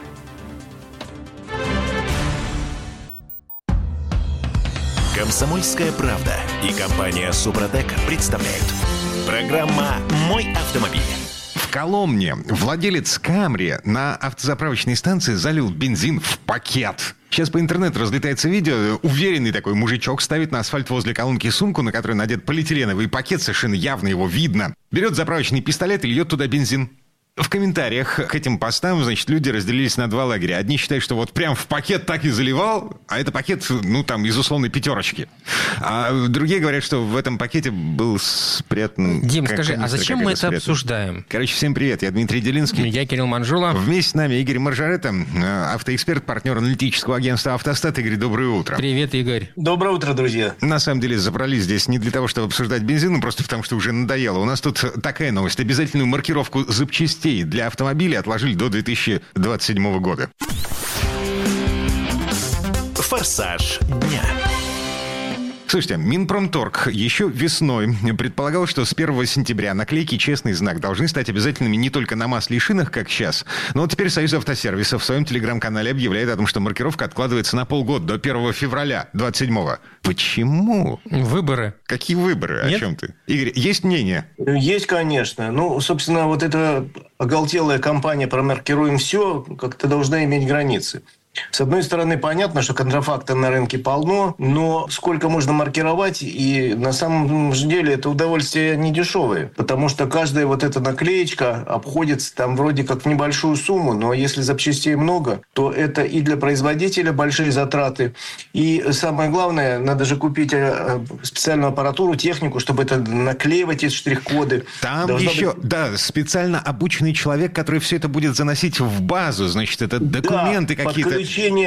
«Комсомольская правда» и компания «Супротек» представляют. Программа «Мой автомобиль». В Коломне владелец Камри на автозаправочной станции залил бензин в пакет. Сейчас по интернету разлетается видео. Уверенный такой мужичок ставит на асфальт возле колонки сумку, на которой надет полиэтиленовый пакет, совершенно явно его видно. Берет заправочный пистолет и льет туда бензин. В комментариях к этим постам, значит, люди разделились на два лагеря. Одни считают, что вот прям в пакет так и заливал, а это пакет, ну, там, из условной пятерочки. А другие говорят, что в этом пакете был спрятан... Дим, скажи, а зачем мы это спрятан. обсуждаем? Короче, всем привет. Я Дмитрий Делинский. Я Кирилл Манжула. Вместе с нами Игорь Маржарета, автоэксперт, партнер аналитического агентства «Автостат». Игорь, доброе утро. Привет, Игорь. Доброе утро, друзья. На самом деле, забрались здесь не для того, чтобы обсуждать бензин, но просто потому, что уже надоело. У нас тут такая новость. Обязательную маркировку запчастей для автомобилей отложили до две тысячи двадцать седьмого года. Форсаж дня. Слушайте, Минпромторг еще весной предполагал, что с первого сентября наклейки «Честный знак» должны стать обязательными не только на масле и шинах, как сейчас, но вот теперь Союз автосервисов в своем телеграм-канале объявляет о том, что маркировка откладывается на полгода, до первого февраля двадцать седьмого. Почему? Выборы. Какие выборы? Нет? О чем ты? Игорь, есть мнение? Есть, конечно. Ну, собственно, вот эта оголтелая кампания «Промаркируем все» как-то должна иметь границы. С одной стороны, понятно, что контрафакта на рынке полно, но сколько можно маркировать, и на самом деле это удовольствие не дешевое, потому что каждая вот эта наклеечка обходится там вроде как в небольшую сумму, но если запчастей много, то это и для производителя большие затраты, и самое главное, надо же купить специальную аппаратуру, технику, чтобы это наклеивать эти штрих-коды. Там Должна еще, быть... да, специально обученный человек, который все это будет заносить в базу, значит, это документы да, какие-то. Подключение,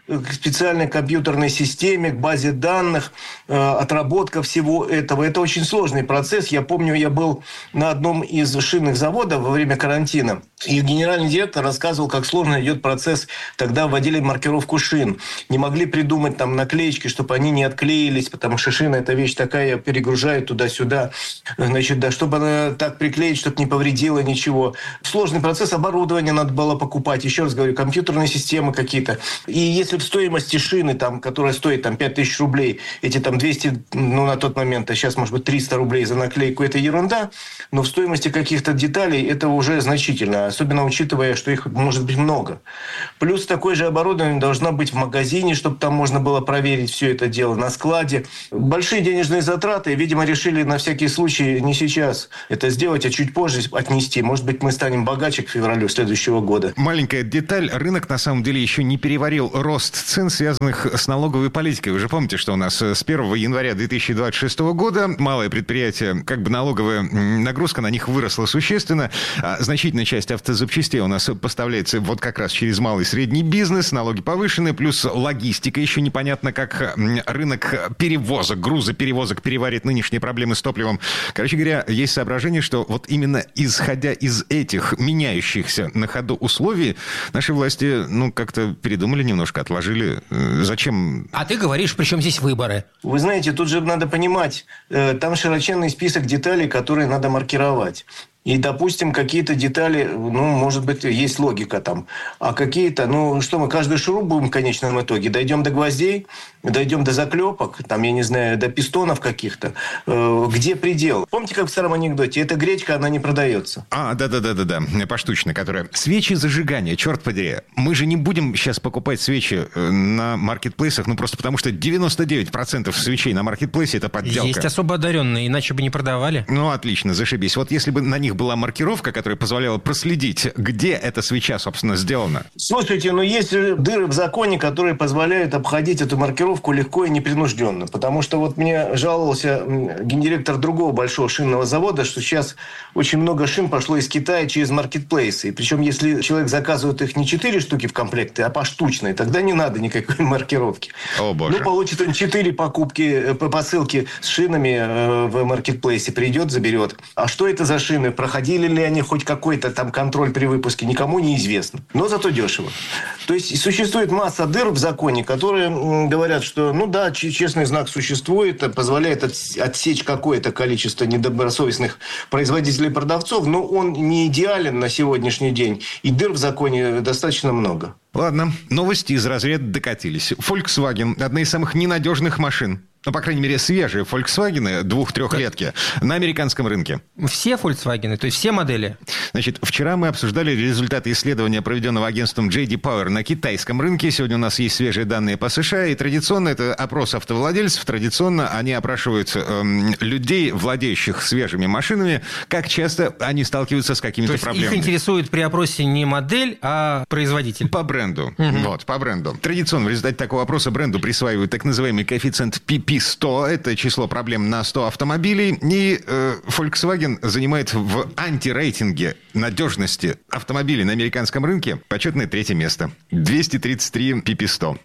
к специальной компьютерной системе, к базе данных, отработка всего этого. Это очень сложный процесс. Я помню, я был на одном из шинных заводов во время карантина, и генеральный директор рассказывал, как сложно идет процесс. Тогда вводили маркировку шин. Не могли придумать там наклеечки, чтобы они не отклеились, потому что шина – это вещь такая, перегружает туда-сюда. Значит, да, чтобы она так приклеить, чтобы не повредила ничего. Сложный процесс, оборудование надо было покупать. Еще раз говорю, компьютерные системы какие-то. И если в стоимости шины, там, которая стоит там, пять тысяч рублей, эти там двести, ну, на тот момент, а сейчас, может быть, триста рублей за наклейку, это ерунда, но в стоимости каких-то деталей это уже значительно, особенно учитывая, что их может быть много. Плюс такое же оборудование должно быть в магазине, чтобы там можно было проверить все это дело, на складе. Большие денежные затраты, видимо, решили на всякий случай не сейчас это сделать, а чуть позже отнести. Может быть, мы станем богаче к февралю следующего года. Маленькая деталь. Рынок, на самом деле, еще не переварил рост цен, связанных с налоговой политикой. Вы же помните, что у нас с первого января две тысячи двадцать шестого года малые предприятия, как бы налоговая нагрузка на них выросла существенно. А значительная часть автозапчастей у нас поставляется вот как раз через малый и средний бизнес. Налоги повышены, плюс логистика. Еще непонятно, как рынок перевозок, грузоперевозок переварит нынешние проблемы с топливом. Короче говоря, есть соображение, что вот именно исходя из этих меняющихся на ходу условий, наши власти, ну, как-то передумали немножко, отложили. Зачем? А ты говоришь, при чем здесь выборы? Вы знаете, тут же надо понимать, там широченный список деталей, которые надо маркировать. И, допустим, какие-то детали, ну, может быть, есть логика там. А какие-то, ну, что мы, каждый шуруп будем в конечном итоге? Дойдем до гвоздей, дойдем до заклепок, там, я не знаю, до пистонов каких-то. Где предел? Помните, как в старом анекдоте? Эта гречка, она не продается. А, да-да-да-да-да, поштучно, которая... Свечи зажигания, черт подери. Мы же не будем сейчас покупать свечи на маркетплейсах, ну, просто потому что девяносто девять процентов свечей на маркетплейсе – это подделка. Есть особо одаренные, иначе бы не продавали. Ну, отлично, зашибись. Вот если бы на них была маркировка, которая позволяла проследить, где эта свеча, собственно, сделана. Слушайте, ну есть дыры в законе, которые позволяют обходить эту маркировку легко и непринужденно. Потому что вот мне жаловался гендиректор другого большого шинного завода, что сейчас очень много шин пошло из Китая через маркетплейсы. И причем, если человек заказывает их не четыре штуки в комплекте, а поштучные, тогда не надо никакой маркировки. О, боже. Ну, получит он четыре покупки по посылке с шинами в маркетплейсе, придет, заберет. А что это за шины? Проходили ли они хоть какой-то там контроль при выпуске, никому не известно. Но зато дешево. То есть существует масса дыр в законе, которые говорят, что, ну да, честный знак существует, позволяет отсечь какое-то количество недобросовестных производителей и продавцов, но он не идеален на сегодняшний день. И дыр в законе достаточно много. Ладно, новости из разряда докатились. Volkswagen – одна из самых ненадежных машин. Ну, по крайней мере, свежие Volkswagen двух-трехлетки на американском рынке. Все Volkswagen, то есть все модели? Значит, вчера мы обсуждали результаты исследования, проведенного агентством джей ди Power на китайском рынке. Сегодня у нас есть свежие данные по США. И традиционно это опрос автовладельцев. Традиционно они опрашивают эм, людей, владеющих свежими машинами, как часто они сталкиваются с какими-то то проблемами. Их интересует при опросе не модель, а производитель. По бренду. Угу. Вот, по бренду. Традиционно в результате такого опроса бренду присваивают так называемый коэффициент пи пи сто. Это число проблем на сто автомобилей. И э, Volkswagen занимает в антирейтинге надежности автомобилей на американском рынке почетное третье место. двести тридцать три пи пи сто.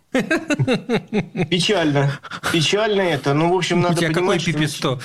Печально. Печально это. Ну, в общем, надо понимать, какой пи пи сто?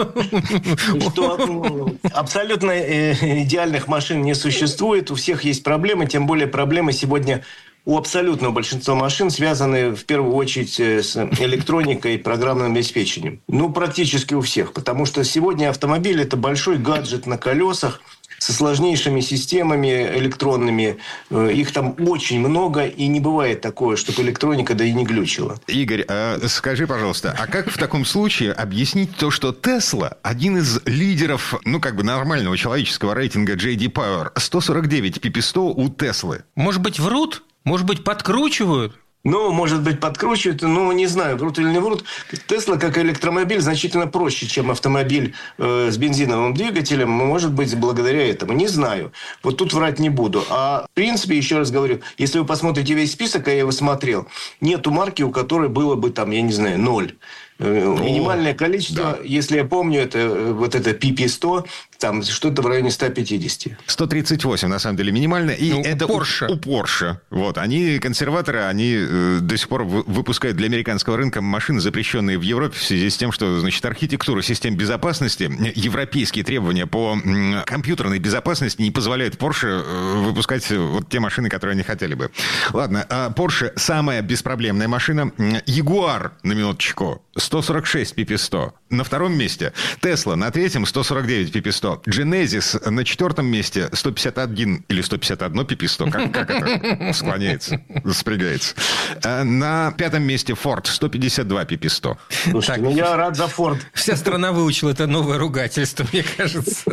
Что абсолютно идеальных машин не существует. У всех есть проблемы. Тем более проблемы сегодня у абсолютного большинства машин связаны в первую очередь с электроникой и программным обеспечением. Ну, практически у всех. Потому что сегодня автомобиль – это большой гаджет на колесах со сложнейшими системами электронными. Их там очень много, и не бывает такое, чтобы электроника да и не глючила. Игорь, а скажи, пожалуйста, а как в таком случае объяснить то, что Tesla один из лидеров, ну, как бы нормального человеческого рейтинга джей ди Power, сто сорок девять пи пи сто у Теслы? Может быть, врут? Может быть, подкручивают? Ну, может быть, подкручивают, ну, не знаю, врут или не врут. Тесла, как электромобиль, значительно проще, чем автомобиль э, с бензиновым двигателем. Может быть, благодаря этому. Не знаю. Вот тут врать не буду. А, в принципе, еще раз говорю, если вы посмотрите весь список, а я его смотрел, нету марки, у которой было бы там, я не знаю, ноль. Минимальное количество, да. Если я помню, это вот это пи пи сто, там что-то в районе сто пятьдесят. сто тридцать восемь, на самом деле, минимально. И ну, это Porsche. У, у Porsche. Вот. Они консерваторы, они э, до сих пор выпускают для американского рынка машины, запрещенные в Европе в связи с тем, что, значит, архитектура систем безопасности, европейские требования по м, компьютерной безопасности не позволяют Porsche э, выпускать вот те машины, которые они хотели бы. Ладно, а Porsche самая беспроблемная машина. Jaguar, на минуточку, сто сорок шесть пи пи сто. На втором месте. Tesla на третьем, сто сорок девять пи пи сто. Genesis на четвертом месте, сто пятьдесят один или сто пятьдесят один пи пи сто. Как, как это склоняется, спрягается. А на пятом месте Ford, сто пятьдесят два пи пи сто. Слушайте, так, ну я рад за Ford. Вся страна выучила это новое ругательство, мне кажется.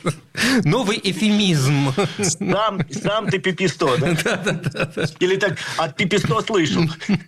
Новый эвфемизм. Сам, сам ты пи пи сто, да? Да, да, да. Или так от пи пи сто слышал.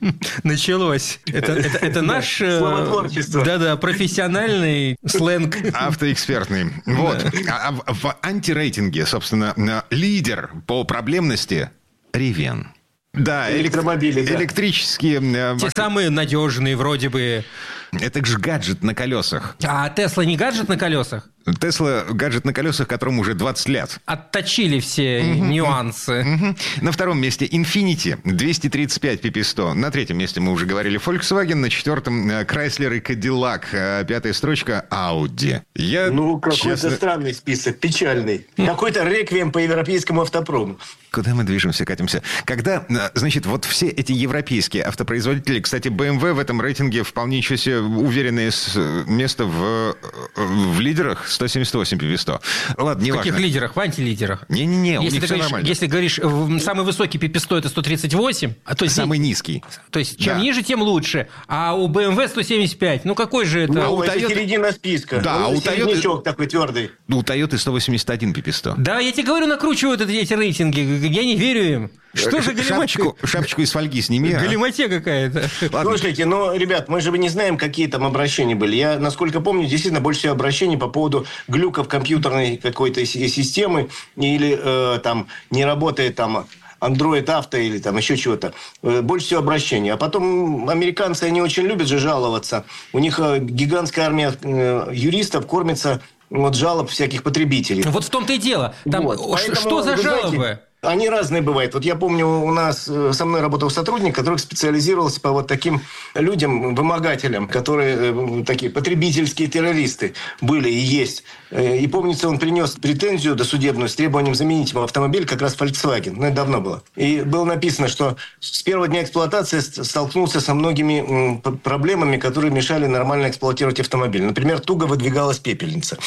Началось. Это, это, это наш... Словотворчество. Да-да, профессиональный сленг. Автоэкспертный. Вот. А в антирейтинге, собственно, лидер по проблемности Rivian. Да, электромобили, электри- да. электрические... Те самые надежные, вроде бы. Это же гаджет на колесах. А Тесла не гаджет на колесах? Тесла гаджет на колесах, которому уже двадцать лет. Отточили все uh-huh. нюансы. Uh-huh. На втором месте Infiniti, двести тридцать пять пи пи сто. На третьем месте мы уже говорили Volkswagen. На четвертом Chrysler и Cadillac. Пятая строчка Audi. Я, ну, какой-то честно... странный список, печальный. Какой-то реквием по европейскому автопрому. Куда мы движемся, катимся? Когда, значит, вот все эти европейские автопроизводители, кстати, бэ эм вэ в этом рейтинге вполне еще себе уверенное место в, в лидерах, сто семьдесят восемь пи пи сто. Ладно, не в важно. каких лидерах? В антилидерах? Не-не-не, у если них ты все говоришь, нормально. Если говоришь, самый высокий пи пи сто это сто тридцать восемь, а то есть самый низкий. То есть чем да. ниже, тем лучше. А у бэ эм вэ сто семьдесят пять. Ну какой же это? Ну, а у это Toyota... середина списка. Да, ну, а у Toyota... такой твердый. У Toyota сто восемьдесят один пи пи сто. Да, я тебе говорю, накручивают эти рейтинги. Я не верю им. Что же шапочку, шапочку из фольги сними. Галиматья какая-то. Слушайте, ну, ребят, мы же не знаем, какие там обращения были. Я, насколько помню, действительно больше всего обращений по поводу глюков компьютерной какой-то системы или э, там не работает там Android Auto или там еще чего-то. Больше всего обращений. А потом американцы, они очень любят же жаловаться. У них гигантская армия юристов кормится от жалоб всяких потребителей. Вот в том-то и дело. Там вот. Поэтому, что за жалобы? Знаете, они разные бывают. Вот я помню, у нас со мной работал сотрудник, который специализировался по вот таким людям, вымогателям, которые такие потребительские террористы были и есть. И помнится, он принес претензию досудебную с требованием заменить ему автомобиль, как раз Volkswagen. Ну, это давно было. И было написано, что с первого дня эксплуатации столкнулся со многими проблемами, которые мешали нормально эксплуатировать автомобиль. Например, туго выдвигалась пепельница.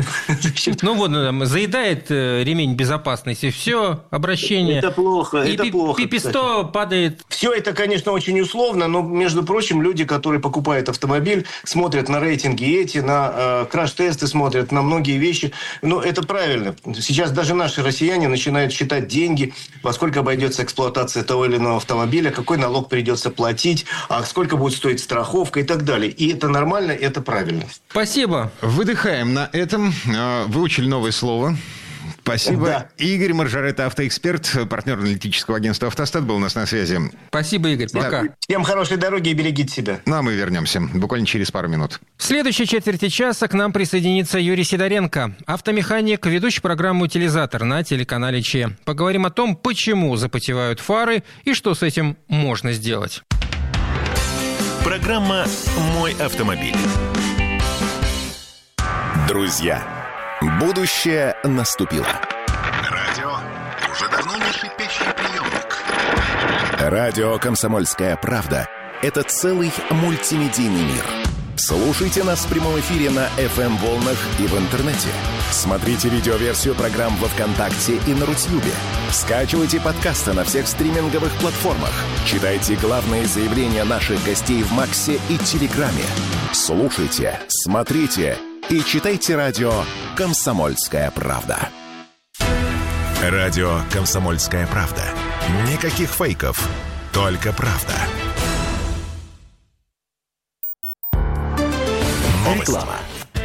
Ну вот, заедает ремень безопасности, все, обращение. Это плохо, и это пи- плохо. пи пи сто падает. Все это, конечно, очень условно, но, между прочим, люди, которые покупают автомобиль, смотрят на рейтинги эти, на э, краш-тесты смотрят, на многие вещи. Ну, это правильно. Сейчас даже наши россияне начинают считать деньги, во сколько обойдется эксплуатация того или иного автомобиля, какой налог придется платить, а сколько будет стоить страховка и так далее. И это нормально, это правильно. Спасибо. Выдыхаем на этом. Выучили новое слово. Спасибо. Да. Игорь Маржарета, автоэксперт, партнер аналитического агентства «Автостат», был у нас на связи. Спасибо, Игорь. Пока. Да. Всем хорошей дороги и берегите себя. Ну, а мы вернемся буквально через пару минут. В следующей четверти часа к нам присоединится Юрий Сидоренко, автомеханик, ведущий программу «Утилизатор» на телеканале ЧЕ. Поговорим о том, почему запотевают фары и что с этим можно сделать. Программа «Мой автомобиль». Друзья, будущее наступило. Радио уже давно не шипящий приемник. Радио «Комсомольская правда» — это целый мультимедийный мир. Слушайте нас в прямом эфире на эф эм-волнах и в интернете. Смотрите видеоверсию программ во ВКонтакте и на Рутьюбе. Скачивайте подкасты на всех стриминговых платформах. Читайте главные заявления наших гостей в Максе и Телеграме. Слушайте, смотрите и читайте радио «Комсомольская правда». Радио «Комсомольская правда». Никаких фейков, только правда. Реклама.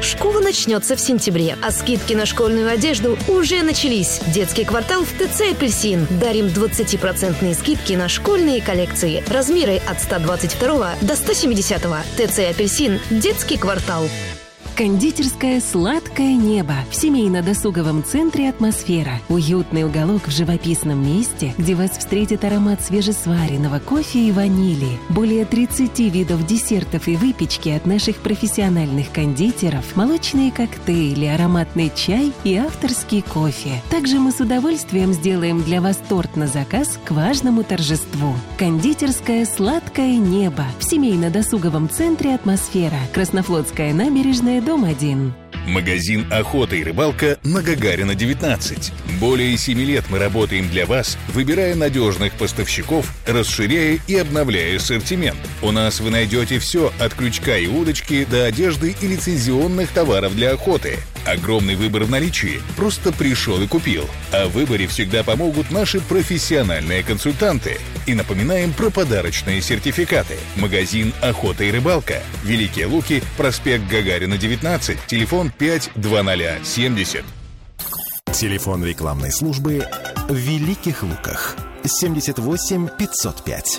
Школа начнется в сентябре, а скидки на школьную одежду уже начались. Детский квартал в ТЦ «Апельсин». Дарим двадцатипроцентные скидки на школьные коллекции. Размеры от сто двадцать два до сто семьдесят. ТЦ «Апельсин». Детский квартал. Кондитерская «Сладкое небо» в семейно-досуговом центре «Атмосфера». Уютный уголок в живописном месте, где вас встретит аромат свежесваренного кофе и ванили. Более тридцати видов десертов и выпечки от наших профессиональных кондитеров, молочные коктейли, ароматный чай и авторский кофе. Также мы с удовольствием сделаем для вас торт на заказ к важному торжеству. Кондитерская «Сладкое небо» в семейно-досуговом центре «Атмосфера». Краснофлотская набережная, дом один. Магазин «Охота и рыбалка» на Гагарина, девятнадцать. Более семи лет мы работаем для вас, выбирая надежных поставщиков, расширяя и обновляя ассортимент. У нас вы найдете все от крючка и удочки до одежды и лицензионных товаров для охоты. Огромный выбор в наличии. Просто пришел и купил. О выборе всегда помогут наши профессиональные консультанты. И напоминаем про подарочные сертификаты. Магазин «Охота и рыбалка». Великие Луки, проспект Гагарина, девятнадцать. Телефон пять двадцать семьдесят. Телефон рекламной службы в Великих Луках. семьдесят восемь пятьсот пять.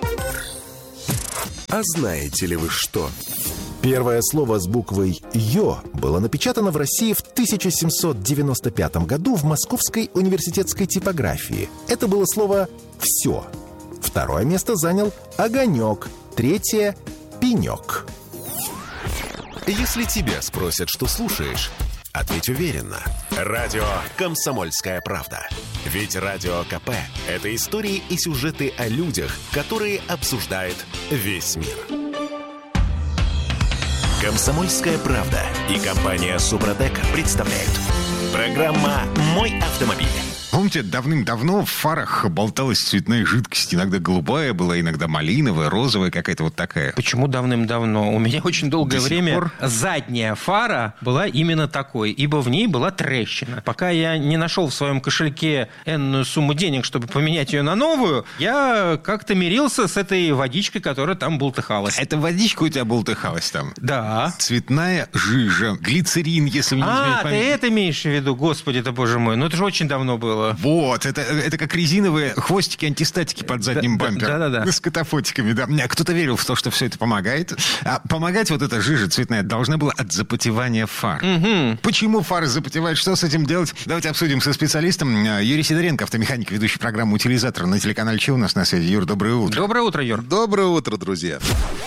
А знаете ли вы что? Первое слово с буквой «Ё» было напечатано в России в тысяча семьсот девяносто пятом году в Московской университетской типографии. Это было слово «всё». Второе место занял «огонёк», третье — «пенёк». Если тебя спросят, что слушаешь, ответь уверенно. Радио «Комсомольская правда». Ведь Радио КП – это истории и сюжеты о людях, которые обсуждает весь мир. «Комсомольская правда» и компания «Супротек» представляют. Программа «Мой автомобиль». Помните, давным-давно в фарах болталась цветная жидкость. Иногда голубая была, иногда малиновая, розовая, какая-то вот такая. Почему давным-давно? У меня очень долгое До сих время пор? задняя фара была именно такой, ибо в ней была трещина. Пока я не нашел в своем кошельке энную сумму денег, чтобы поменять ее на новую, я как-то мирился с этой водичкой, которая там бултыхалась. Это водичка у тебя бултыхалась там? Да. Цветная жижа, глицерин, если мне не изменяет А, ты память. это имеешь в виду? Господи, это боже мой. Ну, это же очень давно было. Вот, это, это как резиновые хвостики антистатики под задним Да, да, бампером. да-да-да. С катафотиками, да. А кто-то верил в то, что все это помогает. А помогать вот эта жижа цветная должна была от запотевания фар. Угу. Почему фары запотевают? Что с этим делать? Давайте обсудим со специалистом. Юрий Сидоренко, автомеханик, ведущий программу «Утилизатор» на телеканале Че у нас на связи. Юр, доброе утро. Доброе утро, Юр. Доброе утро, друзья.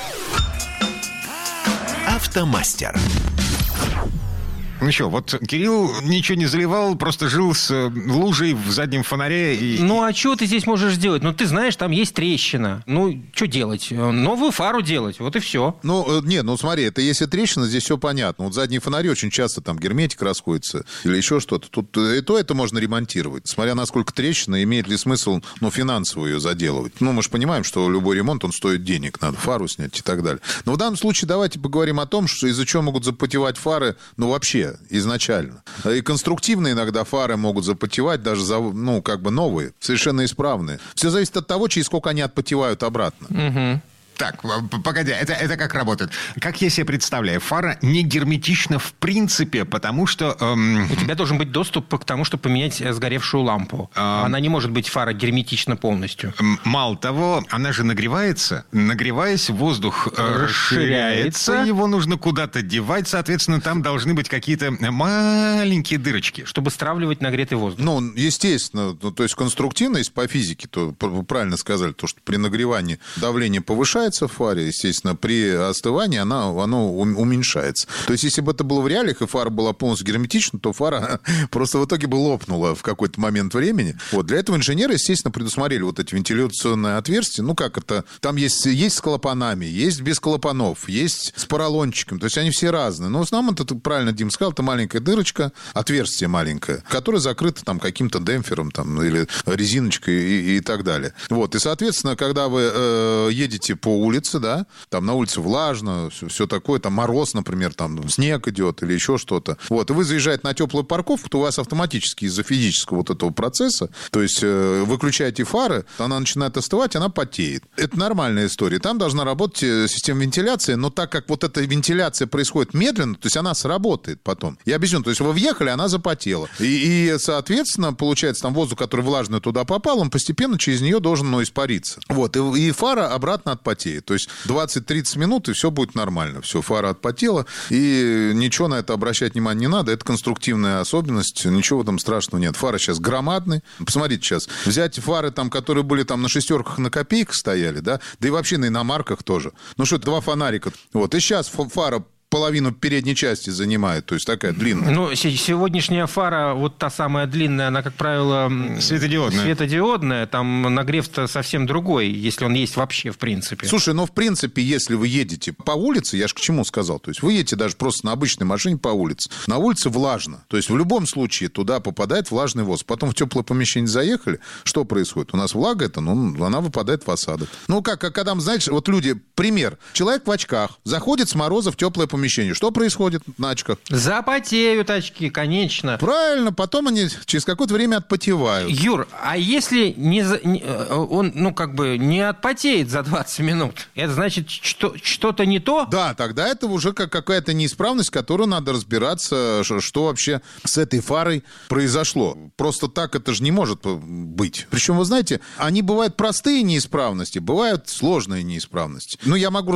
Автомастер. Ну что, вот Кирилл ничего не заливал, просто жил с лужей в заднем фонаре и... Ну, а что ты здесь можешь сделать? Ну, ты знаешь, там есть трещина. Ну, что делать? Новую фару делать, вот и все. Ну, нет, ну смотри, это если трещина, здесь все понятно. Вот задние фонари очень часто там герметик расходится или еще что-то. Тут и то это можно ремонтировать. Смотря насколько трещина, имеет ли смысл, ну, финансово ее заделывать. Ну, мы же понимаем, что любой ремонт, он стоит денег. Надо фару снять и так далее. Но в данном случае давайте поговорим о том, что из-за чего могут запотевать фары, ну, вообще изначально. И конструктивно иногда фары могут запотевать, даже, за, ну, как бы новые, совершенно исправные. Все зависит от того, через сколько они отпотевают обратно. Угу. Так, погоди, это, это как работает? Как я себе представляю, фара не герметична в принципе, потому что... Эм... У тебя должен быть доступ к тому, чтобы поменять сгоревшую лампу. Эм... Она не может быть, фара, герметична полностью. Мало того, она же нагревается. Нагреваясь, воздух расширяется. расширяется. Его нужно куда-то девать. Соответственно, там должны быть какие-то маленькие дырочки. Чтобы стравливать нагретый воздух. Ну, естественно. Ну, то есть конструктивно, если по физике, то правильно сказали, то, что при нагревании давление повышается в фаре, естественно, при остывании она, оно уменьшается. То есть, если бы это было в реалиях, и фара была полностью герметична, то фара просто в итоге бы лопнула в какой-то момент времени. Вот. Для этого инженеры, естественно, предусмотрели вот эти вентиляционные отверстия. Ну, как это? Там есть, есть с клапанами, есть без клапанов, есть с поролончиком. То есть, они все разные. Но в основном, это, правильно Дим сказал, это маленькая дырочка, отверстие маленькое, которое закрыто там каким-то демпфером там, или резиночкой и, и так далее. Вот. И, соответственно, когда вы э, едете по улице, да, там на улице влажно, все, все такое, там мороз, например, там снег идет или еще что-то. Вот, и вы заезжаете на теплую парковку, то у вас автоматически из-за физического вот этого процесса, то есть э, выключаете фары, она начинает остывать, она потеет. Это нормальная история. Там должна работать система вентиляции, но так как вот эта вентиляция происходит медленно, то есть она сработает потом. Я объясню, то есть вы въехали, она запотела. И, и соответственно, получается, там воздух, который влажный туда попал, он постепенно через нее должен, ну, испариться. Вот, и, и фара обратно отпотеет. То есть двадцать-тридцать минут, и все будет нормально. Все, фара отпотела, и ничего на это обращать внимания не надо. Это конструктивная особенность, ничего в этом страшного нет. Фары сейчас громадные. Посмотрите сейчас, взять фары, там, которые были там на шестерках, на копейках стояли, да, да и вообще на иномарках тоже. Ну что, два фонарика. Вот, и сейчас фара половину передней части занимает, то есть такая длинная. Ну, сегодняшняя фара, вот та самая длинная, она, как правило, светодиодная. Светодиодная, там нагрев-то совсем другой, если он есть вообще, в принципе. Слушай, ну, в принципе, если вы едете по улице, я же к чему сказал, то есть вы едете даже просто на обычной машине по улице, на улице влажно, то есть в любом случае туда попадает влажный воздух, потом в теплое помещение заехали, что происходит? У нас влага это, ну, она выпадает в осадок. Ну, как, как когда, знаешь, вот люди, пример, человек в очках заходит с мороза в теплое помещение, что происходит на очках? Запотеют очки, конечно. Правильно, потом они через какое-то время отпотевают. Юр, а если не, не, он, ну, как бы не отпотеет за двадцать минут, это значит, что, что-то не то? Да, тогда это уже как какая-то неисправность, которую надо разбираться, что вообще с этой фарой произошло. Просто так это же не может быть. Причем, вы знаете, они бывают простые неисправности, бывают сложные неисправности. Ну, я могу